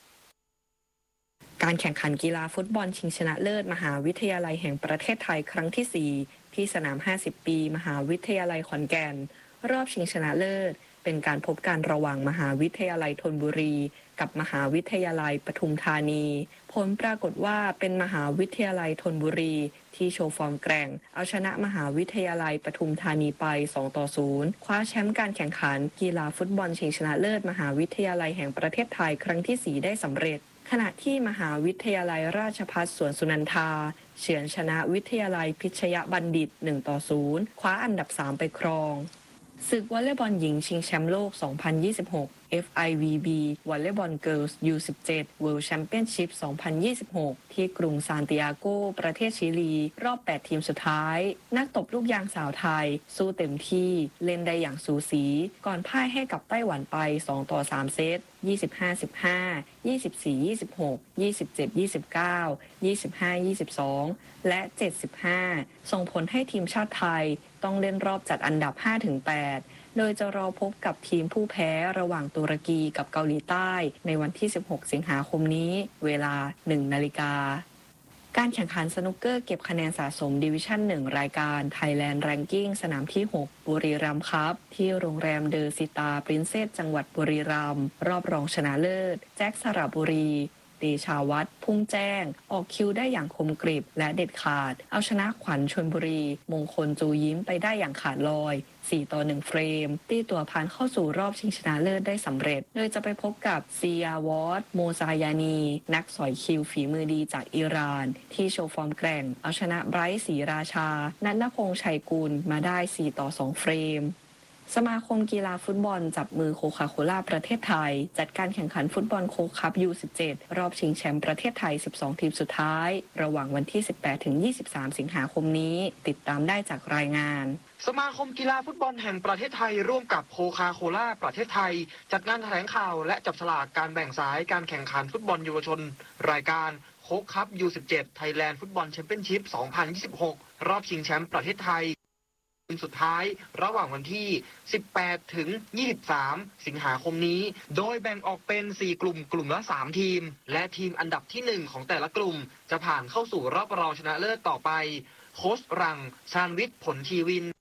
การแข่งขันกีฬาฟุตบอลชิงชนะเลิศมหาวิทยาลัยแห่งประเทศไทยครั้งที่สี่ที่สนามห้าสิบปีมหาวิทยาลัยขอนแก่นรอบชิงชนะเลิศเป็นการพบกันระหว่างมหาวิทยาลัยธนบุรีกับมหาวิทยาลัยปทุมธานีผลปรากฏว่าเป็นมหาวิทยาลัยธนบุรีที่โชว์ฟอร์มแกร่งเอาชนะมหาวิทยาลัยปทุมธานีไปสองต่อศูนย์คว้าแชมป์การแข่งขันกีฬาฟุตบอลชิงชนะเลิศมหาวิทยาลัยแห่งประเทศไทยครั้งที่สี่ได้สำเร็จขณะที่มหาวิทยาลัยราชภัฏสวนสุนันทาเฉือนชนะวิทยาลัยพิชยบัณฑิตหนึ่งต่อศูนย์คว้าอันดับสามไปครองศึกวอลเลย์บอลหญิงชิงแชมป์โลกสองพันยี่สิบหก เอฟ ไอ วี บี วอลเลย์บอลเกิร์ลส์ ยู สิบเจ็ด World Championship สองพันยี่สิบหกที่กรุงซานติอาโกประเทศชิลีรอบแปดทีมสุดท้ายนักตบลูกยางสาวไทยสู้เต็มที่เล่นได้อย่างสูสีก่อนพ่ายให้กับไต้หวันไปสองต่อสามเซตยี่สิบห้า สิบห้า ยี่สิบสี่ ยี่สิบหก ยี่สิบเจ็ด ยี่สิบเก้า ยี่สิบห้า ยี่สิบสองและเจ็ดสิบห้าส่งผลให้ทีมชาติไทยต้องเล่นรอบจัดอันดับ ห้าถึงแปด โดยจะรอพบกับทีมผู้แพ้ระหว่างตุรกีกับเกาหลีใต้ในวันที่สิบหกสิงหาคมนี้เวลา หนึ่งนาฬิกาการแข่งขันสนุกเกอร์เก็บคะแนนสะสมดิวิชั่นหนึ่งรายการ Thailand Ranking สนามที่หกบุรีรัมย์ครับที่โรงแรมเดอซิตาปรินเซสจังหวัดบุรีรัมย์รอบรองชนะเลิศแจ็คสระบุรีเดชาวัฒน์พุ่งแจ้งออกคิวได้อย่างคมกริบและเด็ดขาดเอาชนะขวัญชลบุรีมงคลจูยิ้มไปได้อย่างขาดลอยสี่ต่อหนึ่งเฟรมตีตัวผ่านเข้าสู่รอบชิงชนะเลิศได้สำเร็จโดยจะไปพบกับซียาวอตโมซายานีนักสอยคิวฝีมือดีจากอิหร่านที่โชว์ฟอร์มแกร่งเอาชนะไบรท์ศรีราชานัทณพงษ์ชัยกุลมาได้สี่ต่อสองเฟรมสมาคมกีฬาฟุตบอลจับมือโคคาโคล่าประเทศไทยจัดการแข่งขันฟุตบอลโค้กคัพ ยู สิบเจ็ด รอบชิงแชมป์ประเทศไทยสิบสองทีมสุดท้ายระหว่างวันที่ สิบแปดถึงยี่สิบสาม สิงหาคมนี้ติดตามได้จากรายงานสมาคมกีฬาฟุตบอลแห่งประเทศไทยร่วมกับโคคาโคล่าประเทศไทยจัดงานแถลงข่าวและจับฉลากการแบ่งสายการแข่งขันฟุตบอลเยาวชนรายการโค้กคัพ ยู สิบเจ็ด Thailand Football Championship สองพันยี่สิบหกรอบชิงแชมป์ประเทศไทยสุดท้ายระหว่างวันที่สิบแปดถึงยี่สิบสามสิงหาคมนี้โดยแบ่งออกเป็นสี่กลุ่มกลุ่มละสามทีมและทีมอันดับที่หนึ่งของแต่ละกลุ่มจะผ่านเข้าสู่รอบรองชนะเลิศต่อไปโค้ชรังชาญวิทย์ผลทีวิน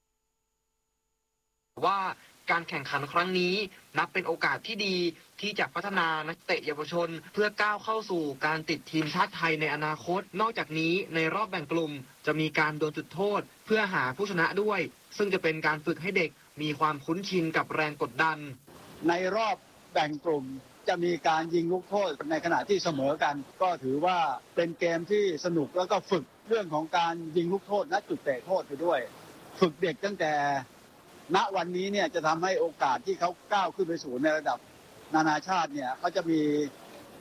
ว่าการแข่งขันครั้งนี้นับเป็นโอกาสที่ดีที่จะพัฒนานักเตะเยาวชนเพื่อก้าวเข้าสู่การติดทีมชาติไทยในอนาคตนอกจากนี้ในรอบแบ่งกลุ่มจะมีการดวลจุดโทษเพื่อหาผู้ชนะด้วยซึ่งจะเป็นการฝึกให้เด็กมีความคุ้นชินกับแรงกดดันในรอบแบ่งกลุ่มจะมีการยิงลูกโทษในขณะที่เสมอกันก็ถือว่าเป็นเกมที่สนุกแล้วก็ฝึกเรื่องของการยิงลูกโทษณจุดเตะโทษไปด้วยฝึกเด็กตั้งแต่ณวันนี้เนี่ยจะทำให้โอกาสที่เขาก้าวขึ้นไปสู่ในระดับนานาชาติเนี่ยเขาจะมี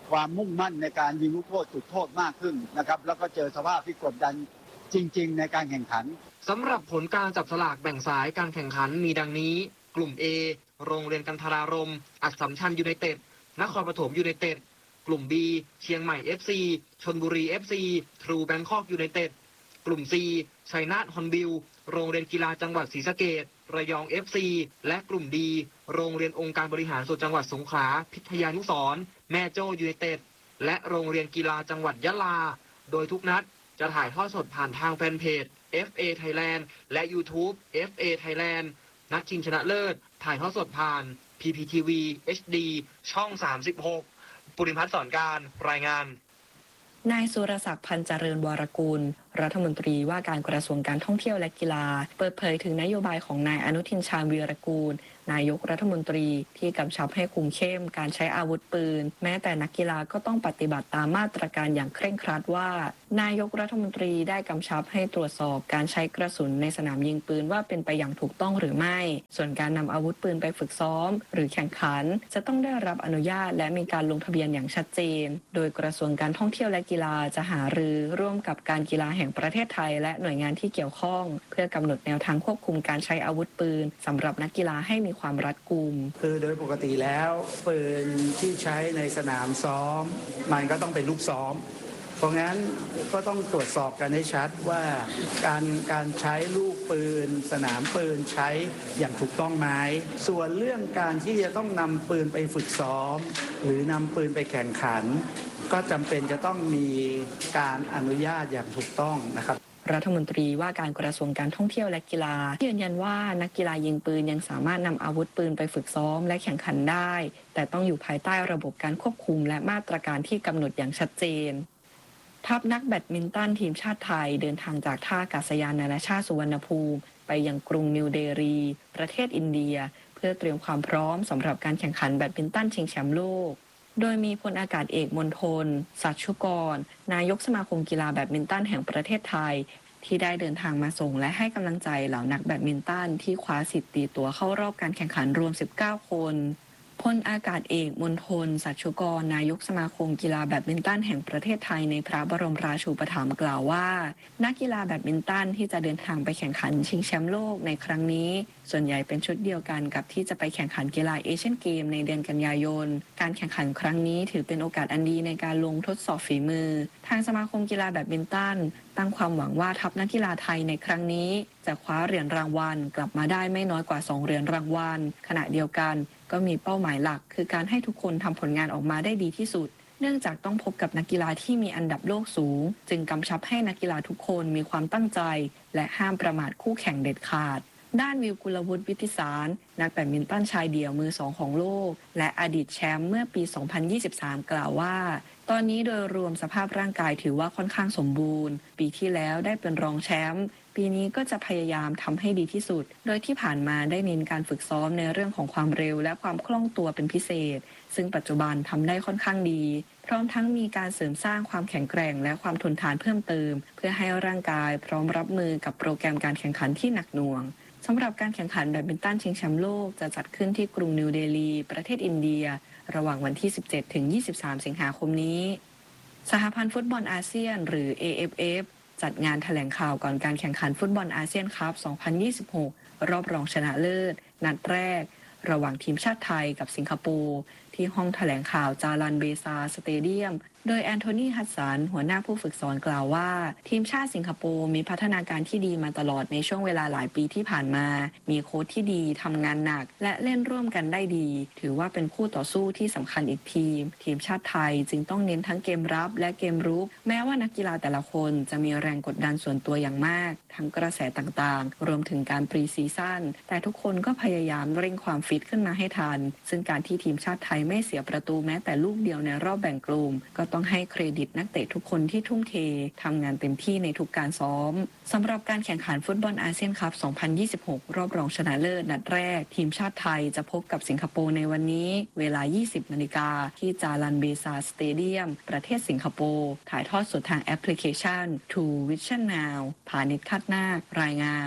ความมุ่งมั่นในการยิงลูกโทษจุดโทษมากขึ้นนะครับแล้วก็เจอสภาพที่กดดันจริงๆในการแข่งขันสำหรับผลการจับสลากแบ่งสายการแข่งขันมีดังนี้กลุ่ม A โรงเรียนกันทรารมณ์อัสสัมชัญยูไนเต็ดนครปฐมยูไนเต็ดกลุ่ม B เชียงใหม่ เอฟ ซี ชลบุรี เอฟ ซี ทรูแบงคอกยูไนเต็ดกลุ่ม C ชัยนาทฮอนบิลโรงเรียนกีฬาจังหวัดศรีสะเกษระยอง เอฟ ซี และกลุ่ม D โรงเรียนองค์การบริหารส่วนจังหวัดสงขลาพิทยานุสรณ์แม่โจ้ยูไนเต็ดและโรงเรียนกีฬาจังหวัดยะลาโดยทุกนัดจะถ่ายทอดสดผ่านทางแฟนเพจ เอฟ เอ Thailand และ YouTube เอฟ เอ Thailand นัดชิงชนะเลิศถ่ายทอดสดผ่าน พี พี ที วี เอช ดี ช่อง สามสิบหก ปุริพัฒน์สอนการรายงานนายสุรศักดิ์พันเจริญวรกูลรัฐมนตรีว่าการกระทรวงการท่องเที่ยวและกีฬาเปิดเผยถึงนโยบายของนายอนุทินชาญวีรกูลนายกรัฐมนตรีที่กำชับให้คุมเข้มการใช้อาวุธปืนแม้แต่นักกีฬาก็ต้องปฏิบัติตามมาตรการอย่างเคร่งครัดว่านายกรัฐมนตรีได้กำชับให้ตรวจสอบการใช้กระสุนในสนามยิงปืนว่าเป็นไปอย่างถูกต้องหรือไม่ส่วนการนำอาวุธปืนไปฝึกซ้อมหรือแข่งขันจะต้องได้รับอนุญาตและมีการลงทะเบียนอย่างชัดเจนโดยกระทรวงการท่องเที่ยวและกีฬาจะหารือร่วมกับการกีฬาแห่งประเทศไทยและหน่วยงานที่เกี่ยวข้องเพื่อกำหนดแนวทางควบคุมการใช้อาวุธปืนสำหรับนักกีฬาให้มีความรัดกุมคือโดยปกติแล้วปืนที่ใช้ในสนามซ้อมมันก็ต้องเป็นลูกซ้อมเพราะงั้นก็ต้องตรวจสอบกันให้ชัดว่าการการใช้ลูกปืนสนามปืนใช้อย่างถูกต้องไหมส่วนเรื่องการที่จะต้องนำปืนไปฝึกซ้อมหรือนำปืนไปแข่งขันก็จำเป็นจะต้องมีการอนุญาตอย่างถูกต้องนะครับรัฐมนตรีว่าการกระทรวงการท่องเที่ยวและกีฬายืนยันว่านักกีฬายิงปืนยังสามารถนำอาวุธปืนไปฝึกซ้อมและแข่งขันได้แต่ต้องอยู่ภายใต้ระบบการควบคุมและมาตรการที่กำหนดอย่างชัดเจนทัพนักแบดมินตันทีมชาติไทยเดินทางจากท่าอากาศยานนานาชาติสุวรรณภูมิไปยังกรุงนิวเดลีประเทศอินเดียเพื่อเตรียมความพร้อมสำหรับการแข่งขันแบดมินตันชิงแชมป์โลกโดยมีพลอากาศเอกมณฑลสัชชุกรนายกสมาคมกีฬาแบดมินตันแห่งประเทศไทยที่ได้เดินทางมาส่งและให้กำลังใจเหล่านักแบดมินตันที่คว้าสิทธิ์ตีตัวเข้ารอบการแข่งขันรวมสิบเก้าคนพลอากาศเอกมณฑลสัชชุกรนายกสมาคมกีฬาแบดมินตันแห่งประเทศไทยในพระบรมราชูปถัมภ์กล่าวว่านักกีฬาแบดมินตันที่จะเดินทางไปแข่งขันชิงแชมป์โลกในครั้งนี้ส่วนใหญ่เป็นชุดเดียวกันกับที่จะไปแข่งขันกีฬาเอเชียนเกมในเดือนกันยายนการแข่งขันครั้งนี้ถือเป็นโอกาสอันดีในการลงทดสอบฝีมือทางสมาคมกีฬาแบดมินตันตั้งความหวังว่าทัพนักกีฬาไทยในครั้งนี้จะคว้าเหรียญรางวัลกลับมาได้ไม่น้อยกว่าสองเหรียญรางวัลขณะเดียวกันก็มีเป้าหมายหลักคือการให้ทุกคนทำผลงานออกมาได้ดีที่สุดเนื่องจากต้องพบกับนักกีฬาที่มีอันดับโลกสูงจึงกำชับให้นักกีฬาทุกคนมีความตั้งใจและห้ามประมาทคู่แข่งเด็ดขาดด้านวิวกุลวุฒิวิทิสารนักแบดมินตันชายเดี่ยวมือสองของโลกและอดีตแชมป์เมื่อปี สองพันยี่สิบสาม กล่าวว่าตอนนี้โดยรวมสภาพร่างกายถือว่าค่อนข้างสมบูรณ์ปีที่แล้วได้เป็นรองแชมป์ปีนี้ก็จะพยายามทำให้ดีที่สุดโดยที่ผ่านมาได้เน้นการฝึกซ้อมในเรื่องของความเร็วและความคล่องตัวเป็นพิเศษซึ่งปัจจุบันทำได้ค่อนข้างดีพร้อมทั้งมีการเสริมสร้างความแข็งแกร่งและความทนทานเพิ่มเติมเพื่อให้ร่างกายพร้อมรับมือกับโปรแกรมการแข่งขันที่หนักหน่วงสำหรับการแข่งขันแบดมินตันชิงแชมป์โลกจะจัดขึ้นที่กรุงนิวเดลีประเทศอินเดียระหว่างวันที่ สิบเจ็ดถึงยี่สิบสาม สิงหาคมนี้สหพันธ์ฟุตบอลอาเซียนหรือ เอ เอฟ เอฟ จัดงานแถลงข่าวก่อนการแข่งขันฟุตบอลอาเซียนคัพ สองพันยี่สิบหก รอบรองชนะเลิศนัดแรกระหว่างทีมชาติไทยกับสิงคโปร์ที่ห้องแถลงข่าวจารันเบซาสเตเดียมโดยแอนโทนีฮัสสันหัวหน้าผู้ฝึกสอนกล่าวว่าทีมชาติสิงคโปร์มีพัฒนาการที่ดีมาตลอดในช่วงเวลาหลายปีที่ผ่านมามีโค้ชที่ดีทำงานหนักและเล่นร่วมกันได้ดีถือว่าเป็นคู่ต่อสู้ที่สำคัญอีกทีมทีมชาติไทยจึงต้องเน้นทั้งเกมรับและเกมรุกแม้ว่านักกีฬาแต่ละคนจะมีแรงกดดันส่วนตัวอย่างมากทั้งกระแสต่างๆรวมถึงการปรีซีซั่นแต่ทุกคนก็พยายามเร่งความฟิตขึ้นมาให้ทันซึ่งการที่ทีมชาติไทยไม่เสียประตูแม้แต่ลูกเดียวในรอบแบ่งกลุ่มก็ต้องให้เครดิตนักเตะทุกคนที่ทุ่มเททำงานเต็มที่ในทุกการซ้อมสำหรับการแข่งขันฟุตบอลอาเซียนคัพ สองพันยี่สิบหก รอบรองชนะเลิศนัดแรกทีมชาติไทยจะพบกับสิงคโปร์ในวันนี้เวลา ยี่สิบนาฬิกาที่จารันเบซาสเตเดียมประเทศสิงคโปร์ถ่ายทอดสดทางแอปพลิเคชัน True Vision Now พาณิชย์คาดนาครายงาน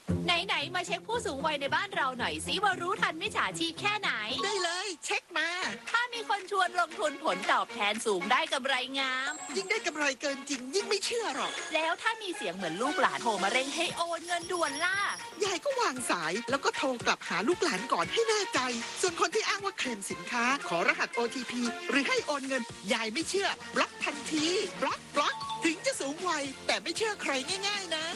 ไหนๆมาเช็คผู้สูงวัยในบ้านเราหน่อยสิว่ารู้ทันมิจฉาชีพแค่ไหนได้เลยเช็คมาถ้ามีคนชวนลงทุนผลตอบแทนสูงได้กำไรงามยิ่งได้กำไรเกินจริงยิ่งไม่เชื่อหรอกแล้วถ้ามีเสียงเหมือนลูกหลานโทรมาเร่งให้โอนเงินด่วนล่ะยายก็วางสายแล้วก็โทรกลับหาลูกหลานก่อนให้แน่ใจส่วนคนที่อ้างว่าเคลมสินค้าขอรหัส โอ ที พี หรือให้โอนเงินยายไม่เชื่อบล็อกทันทีบล็อกบล็อกถึงจะสูงวัยแต่ไม่เชื่อใครง่ายๆนะ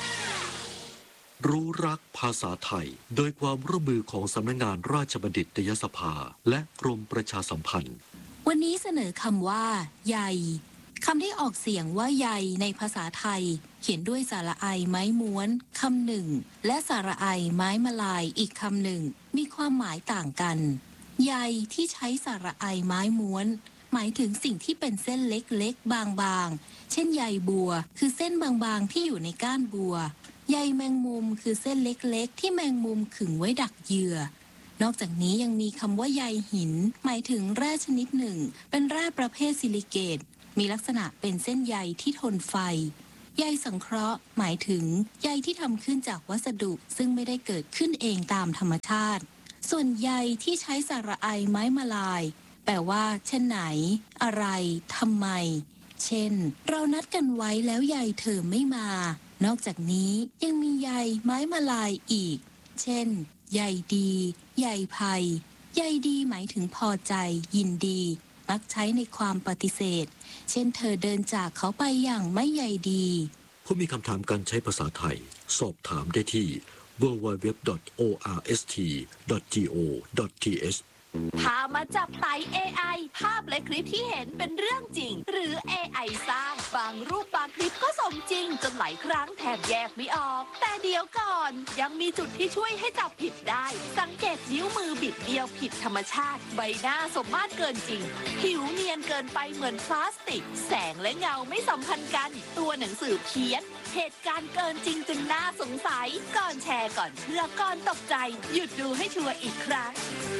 รู้รักภาษาไทยโดยความร่วมมือของสำนักงานราชบัณฑิตยสภาและกรมประชาสัมพันธ์วันนี้เสนอคำว่าใยคำที่ออกเสียงว่าใยในภาษาไทยเขียนด้วยสระไอไม้ม้วนคำหนึ่งและสระไอไม้มลายอีกคำหนึ่งมีความหมายต่างกันใยที่ใช้สระไอไม้ม้วนหมายถึงสิ่งที่เป็นเส้นเล็กๆบางๆเช่นใยบัวคือเส้นบางๆที่อยู่ในก้านบัวใยแมงมุมคือเส้นเล็กๆที่แมงมุมขึงไว้ดักเหยื่อนอกจากนี้ยังมีคำว่าใยหินหมายถึงแร่ชนิดหนึ่งเป็นแร่ประเภทซิลิเกตมีลักษณะเป็นเส้นใยที่ทนไฟใยสังเคราะห์หมายถึงใยที่ทำขึ้นจากวัสดุซึ่งไม่ได้เกิดขึ้นเองตามธรรมชาติส่วนใยที่ใช้สระไอไม้มลายแปลว่าเช่นไหนอะไรทำไมเช่นเรานัดกันไว้แล้วใยเธอไม่มานอกจากนี้ยังมีใยไม้มลายอีกเช่นใยดีใยภัยใยดีหมายถึงพอใจยินดีมักใช้ในความปฏิเสธเช่นเธอเดินจากเขาไปอย่างไม่ใยดีผู้มีคำถามการใช้ภาษาไทยสอบถามได้ที่ ดับเบิลยู ดับเบิลยู ดับเบิลยู ดอท โอ อาร์ เอส ที ดอท จี โอ ดอท ที เอชพามาจับไต่ เอ ไอ ภาพและคลิปที่เห็นเป็นเรื่องจริงหรือ เอ ไอ สร้างบางรูปบางคลิปก็สมจริงจนหลายครั้งแทบแยกไม่ออกแต่เดี๋ยวก่อนยังมีจุดที่ช่วยให้จับผิดได้สังเกตนิ้วมือบิดเบี้ยวผิดธรรมชาติใบหน้าสมมาตรเกินจริงผิวเนียนเกินไปเหมือนพลาสติกแสงและเงาไม่สัมพันธ์กันตัวหนังสือเพี้ยนเหตุการณ์เกินจริงจนน่าสงสัยก่อนแชร์ก่อนเชื่อก่อนตกใจหยุดดูให้ชัวร์อีกครั้ง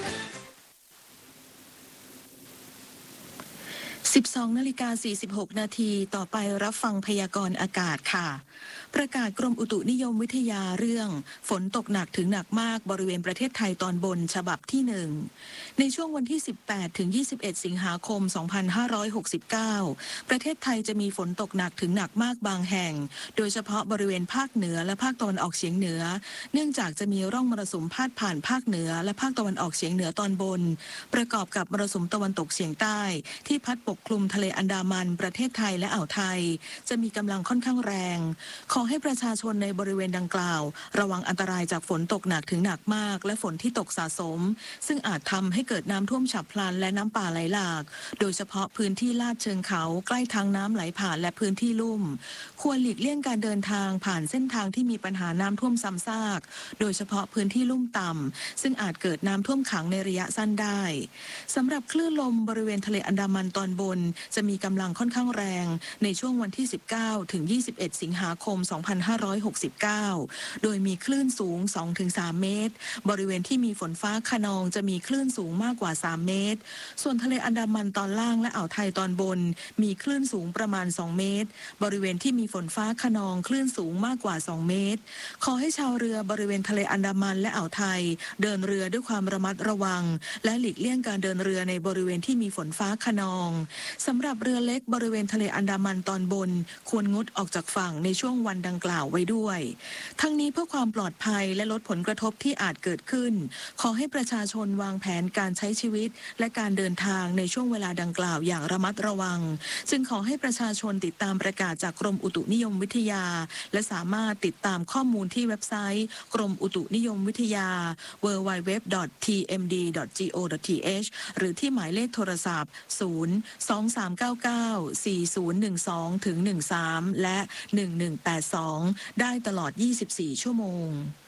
สิบสองนาฬิกาสี่สิบหกนาทีต่อไปรับฟังพยากรณ์อากาศค่ะประกาศกรมอุตุนิยมวิทยาเรื่องฝนตกหนักถึงหนักมากบริเวณประเทศไทยตอนบนฉบับที่หนึ่งในช่วงวันที่สิบแปดถึงยี่สิบเอ็ดสิงหาคมสองพันห้าร้อยหกสิบเก้าประเทศไทยจะมีฝนตกหนักถึงหนักมากบางแห่งโดยเฉพาะบริเวณภาคเหนือและภาคตะวันออกเฉียงเหนือเนื่องจากจะมีร่องมรสุมพาดผ่านภาคเหนือและภาคตะวันออกเฉียงเหนือตอนบนประกอบกับมรสุมตะวันตกเฉียงใต้ที่พัดปกคลุมทะเลอันดามันประเทศไทยและอ่าวไทยจะมีกำลังค่อนข้างแรงขอให้ประชาชนในบริเวณดังกล่าวระวังอันตรายจากฝนตกหนักถึงหนักมากและฝนที่ตกสะสมซึ่งอาจทำให้เกิดน้ำท่วมฉับพลันและน้ำป่าไหลหลากโดยเฉพาะพื้นที่ลาดเชิงเขาใกล้ทางน้ำไหลผ่านและพื้นที่ลุ่มควรหลีกเลี่ยงการเดินทางผ่านเส้นทางที่มีปัญหาน้ำท่วมซ้ำซากโดยเฉพาะพื้นที่ลุ่มต่ำซึ่งอาจเกิดน้ำท่วมขังในระยะสั้นได้สำหรับคลื่นลมบริเวณทะเลอันดามันตอนบนจะมีกำลังค่อนข้างแรงในช่วงวันที่สิบเก้าถึงยี่สิบเอ็ดสิงหาคมสองพันห้าร้อยหกสิบเก้าโดยมีคลื่นสูง สองถึงสาม เมตรบริเวณที่มีฝนฟ้าคะนองจะมีคลื่นสูงมากกว่าสามเมตรส่วนทะเลอันดามันตอนล่างและอ่าวไทยตอนบนมีคลื่นสูงประมาณสองเมตรบริเวณที่มีฝนฟ้าคะนองคลื่นสูงมากกว่าสองเมตรขอให้ชาวเรือบริเวณทะเลอันดามันและอ่าวไทยเดินเรือด้วยความระมัดระวังและหลีกเลี่ยงการเดินเรือในบริเวณที่มีฝนฟ้าคะนองสำหรับเรือเล็กบริเวณทะเลอันดามันตอนบนควรงดออกจากฝั่งในช่วงวันดังกล่าวไว้ด้วยทั้งนี้เพื่อความปลอดภัยและลดผลกระทบที่อาจเกิดขึ้นขอให้ประชาชนวางแผนการใช้ชีวิตและการเดินทางในช่วงเวลาดังกล่าวอย่างระมัดระวังจึงขอให้ประชาชนติดตามประกาศจากกรมอุตุนิยมวิทยาและสามารถติดตามข้อมูลที่เว็บไซต์กรมอุตุนิยมวิทยา ดับเบิลยู ดับเบิลยู ดับเบิลยู ดอท ที เอ็ม ดี ดอท จี โอ ดอท ที เอช หรือที่หมายเลขโทรศัพท์ศูนย์ สอง สาม เก้า เก้า สี่ ศูนย์ หนึ่ง สอง ถึง หนึ่ง สามและหนึ่ง หนึ่ง แปด สองได้ตลอดยี่สิบสี่ชั่วโมง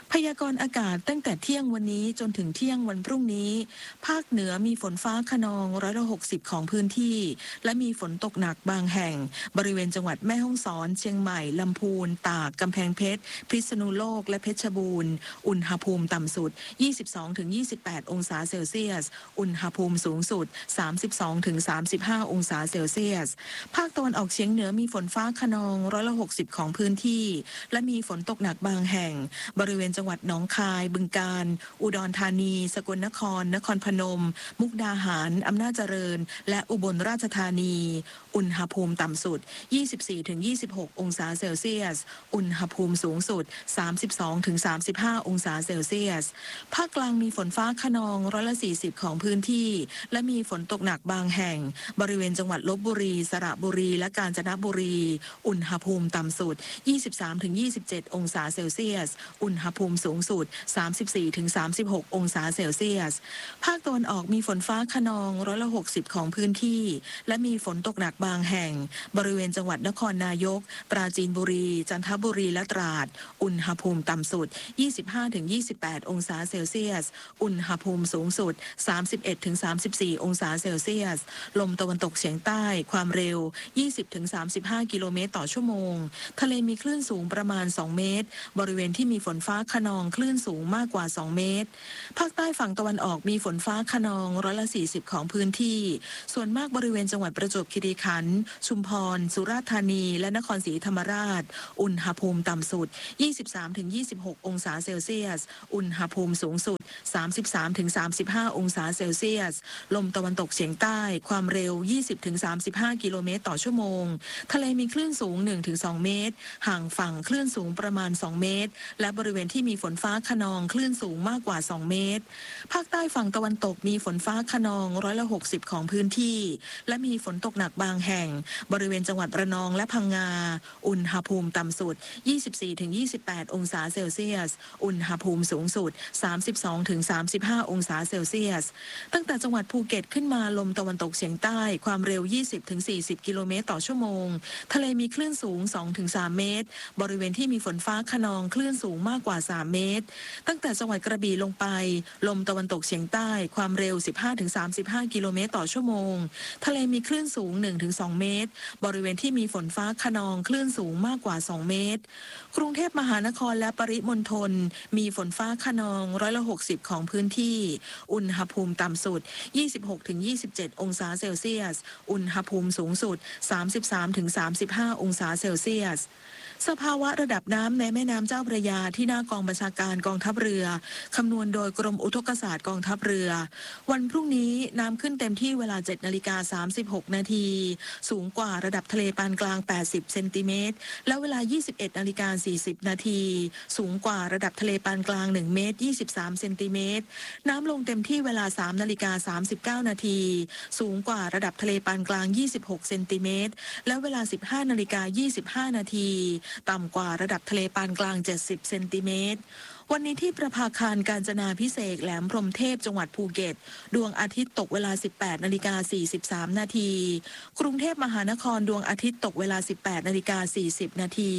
พยากรณ์อากาศตั้งแต่เที่ยงวันนี้จนถึงเที่ยงวันพรุ่งนี้ภาคเหนือมีฝนฟ้าคะนองร้อยละหกสิบของพื้นที่และมีฝนตกหนักบางแห่งบริเวณจังหวัดแม่ฮ่องสอนเชียงใหม่ลำพูนตากกำแพงเพชรพิษณุโลกและเพชรบูรณ์อุณหภูมิต่ำสุด ยี่สิบสองถึงยี่สิบแปด องศาเซลเซียสอุณหภูมิสูงสุด สามสิบสองถึงสามสิบห้า องศาเซลเซียสภาคตะวันออกเฉียงเหนือมีฝนฟ้าคะนองร้อยละหกสิบของพื้นที่และมีฝนตกหนักบางแห่งบริเวณจังหวัดหนองคายบึงกาฬอุดรธานีสกลนครนครพนมมุกดาหารอำนาจเจริญและอุบลราชธานีอุณหภูมิต่ำสุด ยี่สิบสี่ถึงยี่สิบหก องศาเซลเซียสอุณหภูมิสูงสุด สามสิบสองถึงสามสิบห้า องศาเซลเซียสภาคกลางมีฝนฟ้าคะนองร้อยละสี่สิบของพื้นที่และมีฝนตกหนักบางแห่งบริเวณจังหวัดลพบุรีสระบุรีและกาญจนบุรีอุณหภูมิต่ำสุด ยี่สิบสามถึงยี่สิบเจ็ด องศาเซลเซียสอุณหภูมิสูงสุด สามสิบสี่ถึงสามสิบหก องศาเซลเซียสภาคตะวันออกมีฝนฟ้าคะนองร้อยละหกสิบของพื้นที่และมีฝนตกหนักบางแห่งบริเวณจังหวัดนครนายกปราจีนบุรีจันทบุรีและตราดอุณหภูมิต่ำสุด ยี่สิบห้าถึงยี่สิบแปด องศาเซลเซียสอุณหภูมิสูงสุด สามสิบเอ็ดถึงสามสิบสี่ องศาเซลเซียสลมตะวันตกเฉียงใต้ความเร็ว ยี่สิบถึงสามสิบห้า กิโลเมตรต่อชั่วโมงทะเลมีคลื่นสูงประมาณสองเมตรบริเวณที่มีฝนฟ้าคะนองคลื่นสูงมากกว่าสองเมตรภาคใต้ฝั่งตะวันออกมีฝนฟ้าคะนองร้อยละสี่สิบของพื้นที่ส่วนมากบริเวณจังหวัดประจวบคีรีขันธ์ชุมพรสุราษฎร์ธานีและนครศรีธรรมราชอุณหภูมิต่ำสุด ยี่สิบสามถึงยี่สิบหก องศาเซลเซียสอุณหภูมิสูงสุด สามสิบสามถึงสามสิบห้า องศาเซลเซียสลมตะวันตกเฉียงใต้ความเร็ว ยี่สิบถึงสามสิบห้า กิโลเมตรต่อชั่วโมงทะเลมีคลื่นสูง หนึ่งถึงสอง เมตรห่างฝั่งคลื่นสูงประมาณสองเมตรและบริเวณที่มีฝนฟ้าคะนองคลื่นสูงมากกว่าสองเมตรภาคใต้ฝั่งตะวันตกมีฝนฟ้าคะนองร้อยละหกสิบของพื้นที่และมีฝนตกหนักบางแห่งบริเวณจังหวัดระนองและพังงาอุณหภูมิต่ำสุด ยี่สิบสี่ถึงยี่สิบแปด องศาเซลเซียสอุณหภูมิสูงสุด สามสิบสองถึงสามสิบห้า องศาเซลเซียสตั้งแต่จังหวัดภูเก็ตขึ้นมาลมตะวันตกเฉียงใต้ความเร็ว ยี่สิบถึงสี่สิบ กิโลเมตรต่อชั่วโมงทะเลมีคลื่นสูง สองถึงสาม เมตรบริเวณที่มีฝนฟ้าคะนองคลื่นสูงมากกว่าสามเมตรตั้งแต่จังหวัดกระบี่ลงไปลมตะวันตกเฉียงใต้ความเร็ว สิบห้าถึงสามสิบห้า กิโลเมตรต่อชั่วโมงทะเลมีคลื่นสูง หนึ่งถึงสอง เมตรบริเวณที่มีฝนฟ้าคะนองคลื่นสูงมากกว่าสองเมตรกรุงเทพมหานครและปริมณฑลมีฝนฟ้าคะนองร้อยละหกสิบของพื้นที่อุณหภูมิต่ำสุด ยี่สิบหกถึงยี่สิบเจ็ด องศาเซลเซียสอุณหภูมิสูงสุด สามสิบสามถึงสามสิบห้า องศาเซลเซียสสภาวะระดับน้ำในแม่น้ำเจ้าพระยาที่หน้ากองบัญชาการกองทัพเรือคำนวณโดยกรมอุทกศาสตร์กองทัพเรือวันพรุ่งนี้น้ำขึ้นเต็มที่เวลา เจ็ดนาฬิกาสามสิบหก นาทีสูงกว่าระดับทะเลปานกลางแปดสิบเซนติเมตรและเวลา ยี่สิบเอ็ดนาฬิกาสี่สิบ นาทีสูงกว่าระดับทะเลปานกลางหนึ่งเมตรยี่สิบสามเซนติเมตรน้ำลงเต็มที่เวลา สามนาฬิกาสามสิบเก้า นาทีสูงกว่าระดับทะเลปานกลางยี่สิบหกเซนติเมตรและเวลา สิบห้านาฬิกายี่สิบห้า นาทีต่ำกว่าระดับทะเลปานกลางเจ็ดสิบเซนติเมตรวันนี้ที่ประภาคารกาญจนาภิเษกแหลมพรหมเทพจังหวัดภูเก็ตดวงอาทิตย์ตกเวลา สิบแปดนาฬิกาสี่สิบสาม นาทีกรุงเทพมหานครดวงอาทิตย์ตกเวลา สิบแปดนาฬิกาสี่สิบ นาที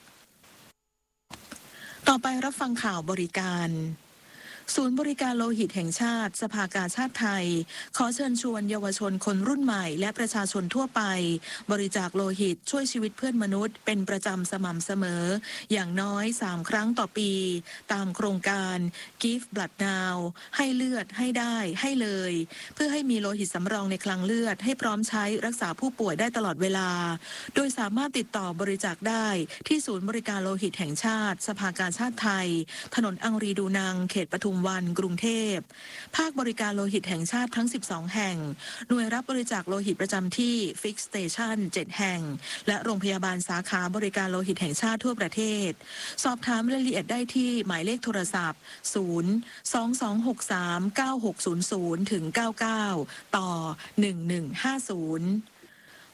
ต่อไปรับฟังข่าวบริการศูนย์บริการโลหิตแห่งชาติสภากาชาดไทยขอเชิญชวนเยาวชนคนรุ่นใหม่และประชาชนทั่วไปบริจาคโลหิตช่วยชีวิตเพื่อนมนุษย์เป็นประจำสม่ำเสมออย่างน้อยสามครั้งต่อปีตามโครงการ Give Blood Now ให้เลือดให้ได้ให้เลยเพื่อให้มีโลหิตสำรองในคลังเลือดให้พร้อมใช้รักษาผู้ป่วยได้ตลอดเวลาโดยสามารถติดต่อบริจาคได้ที่ศูนย์บริการโลหิตแห่งชาติสภากาชาดไทยถนนอังรีดูนังเขตปทุมวันกรุงเทพภาคบริการโลหิตแห่งชาติทั้งสิบสองแห่งหน่วยรับบริจาคโลหิตประจำที่ Fix Station เจ็ดแห่งและโรงพยาบาลสาขาบริการโลหิตแห่งชาติทั่วประเทศสอบถามรายละเอียดได้ที่หมายเลขโทรศัพท์ ศูนย์ สอง สอง หก สาม เก้า หก ศูนย์ ศูนย์ ถึง เก้าเก้า ต่อ หนึ่งหนึ่งห้าศูนย์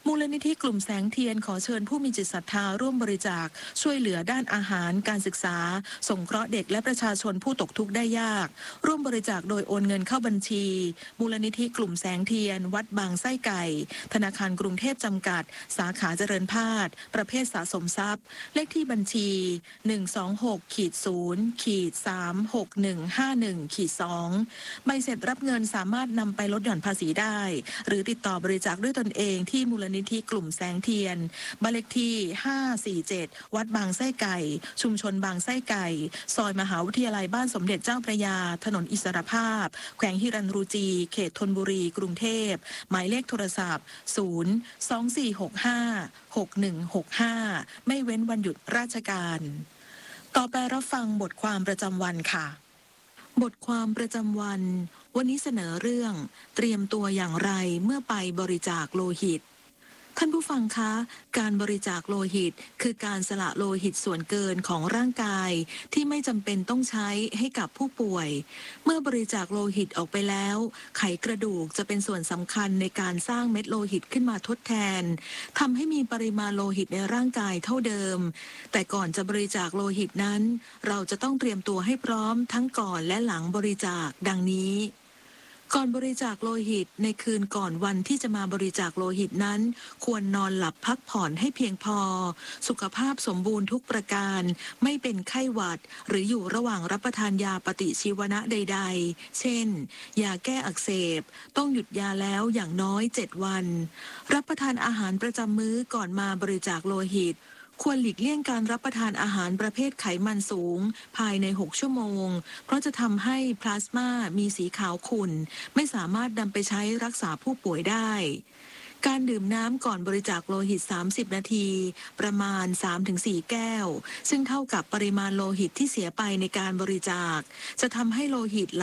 มูลนิธิกลุ่มแสงเทียนขอเชิญผู้มีจิตศรัทธาร่วมบริจาคช่วยเหลือด้านอาหารการศึกษาสงเคราะห์เด็กและประชาชนผู้ตกทุกข์ได้ยากร่วมบริจาคโดยโอนเงินเข้าบัญชีมูลนิธิกลุ่มแสงเทียนวัดบางไส้ไก่ธนาคารกรุงเทพจำกัดสาขาเจริญพาดประเภทสะสมทรัพย์เลขที่บัญชี หนึ่ง สอง หก ศูนย์ สาม หก หนึ่ง ห้า หนึ่ง สอง ใบเสร็จรับเงินสามารถนำไปลดหย่อนภาษีได้หรือติดต่อบริจาคด้วยตนเองที่มูลนิธิกลุ่มแสงเทียนบ้านเลขที่ ห้า สี่ เจ็ด วัดบางไส้ไก่ชุมชนบางไส้ไก่ซอยมหาวิทยาลัยบ้านสมเด็จเจ้าพระยาถนนอิสรภาพแขวงฮิรัญรูจีเขตธนบุรีกรุงเทพหมายเลขโทรศัพท์ ศูนย์ สอง สี่ หก ห้า หก หนึ่ง หก ห้า ไม่เว้นวันหยุดราชการต่อไปรับฟังบทความประจำวันค่ะบทความประจำวันวันนี้เสนอเรื่องเตรียมตัวอย่างไรเมื่อไปบริจาคโลหิตท่านผู้ฟังคะการบริจาคโลหิตคือการสละโลหิตส่วนเกินของร่างกายที่ไม่จำเป็นต้องใช้ให้กับผู้ป่วยเมื่อบริจาคโลหิตออกไปแล้วไขกระดูกจะเป็นส่วนสำคัญในการสร้างเม็ดโลหิตขึ้นมาทดแทนทำให้มีปริมาณโลหิตในร่างกายเท่าเดิมแต่ก่อนจะบริจาคโลหิตนั้นเราจะต้องเตรียมตัวให้พร้อมทั้งก่อนและหลังบริจาคดังนี้ก่อนบริจาคโลหิตในคืนก่อนวันที่จะมาบริจาคโลหิตนั้นควรนอนหลับพักผ่อนให้เพียงพอสุขภาพสมบูรณ์ทุกประการไม่เป็นไข้หวัดหรืออยู่ระหว่างรับประทานยาปฏิชีวนะใดๆเช่นยาแก้อักเสบต้องหยุดยาแล้วอย่างน้อยเจ็ดวันรับประทานอาหารประจำมื้อก่อนมาบริจาคโลหิตควรหลีกเลี่ยงการรับประทานอาหารประเภทไขมันสูงภายในหกชั่วโมงเพราะจะทำให้พลาสมามีสีขาวขุ่นไม่สามารถนำไปใช้รักษาผู้ป่วยได้การดื่มน้ำก่อนบริจาคโลหิตสามสิบนาทีประมาณ สามถึงสี่ แก้วซึ่งเท่ากับปริมาณโลหิตที่เสียไปในการบริจาคจะทำให้โลหิต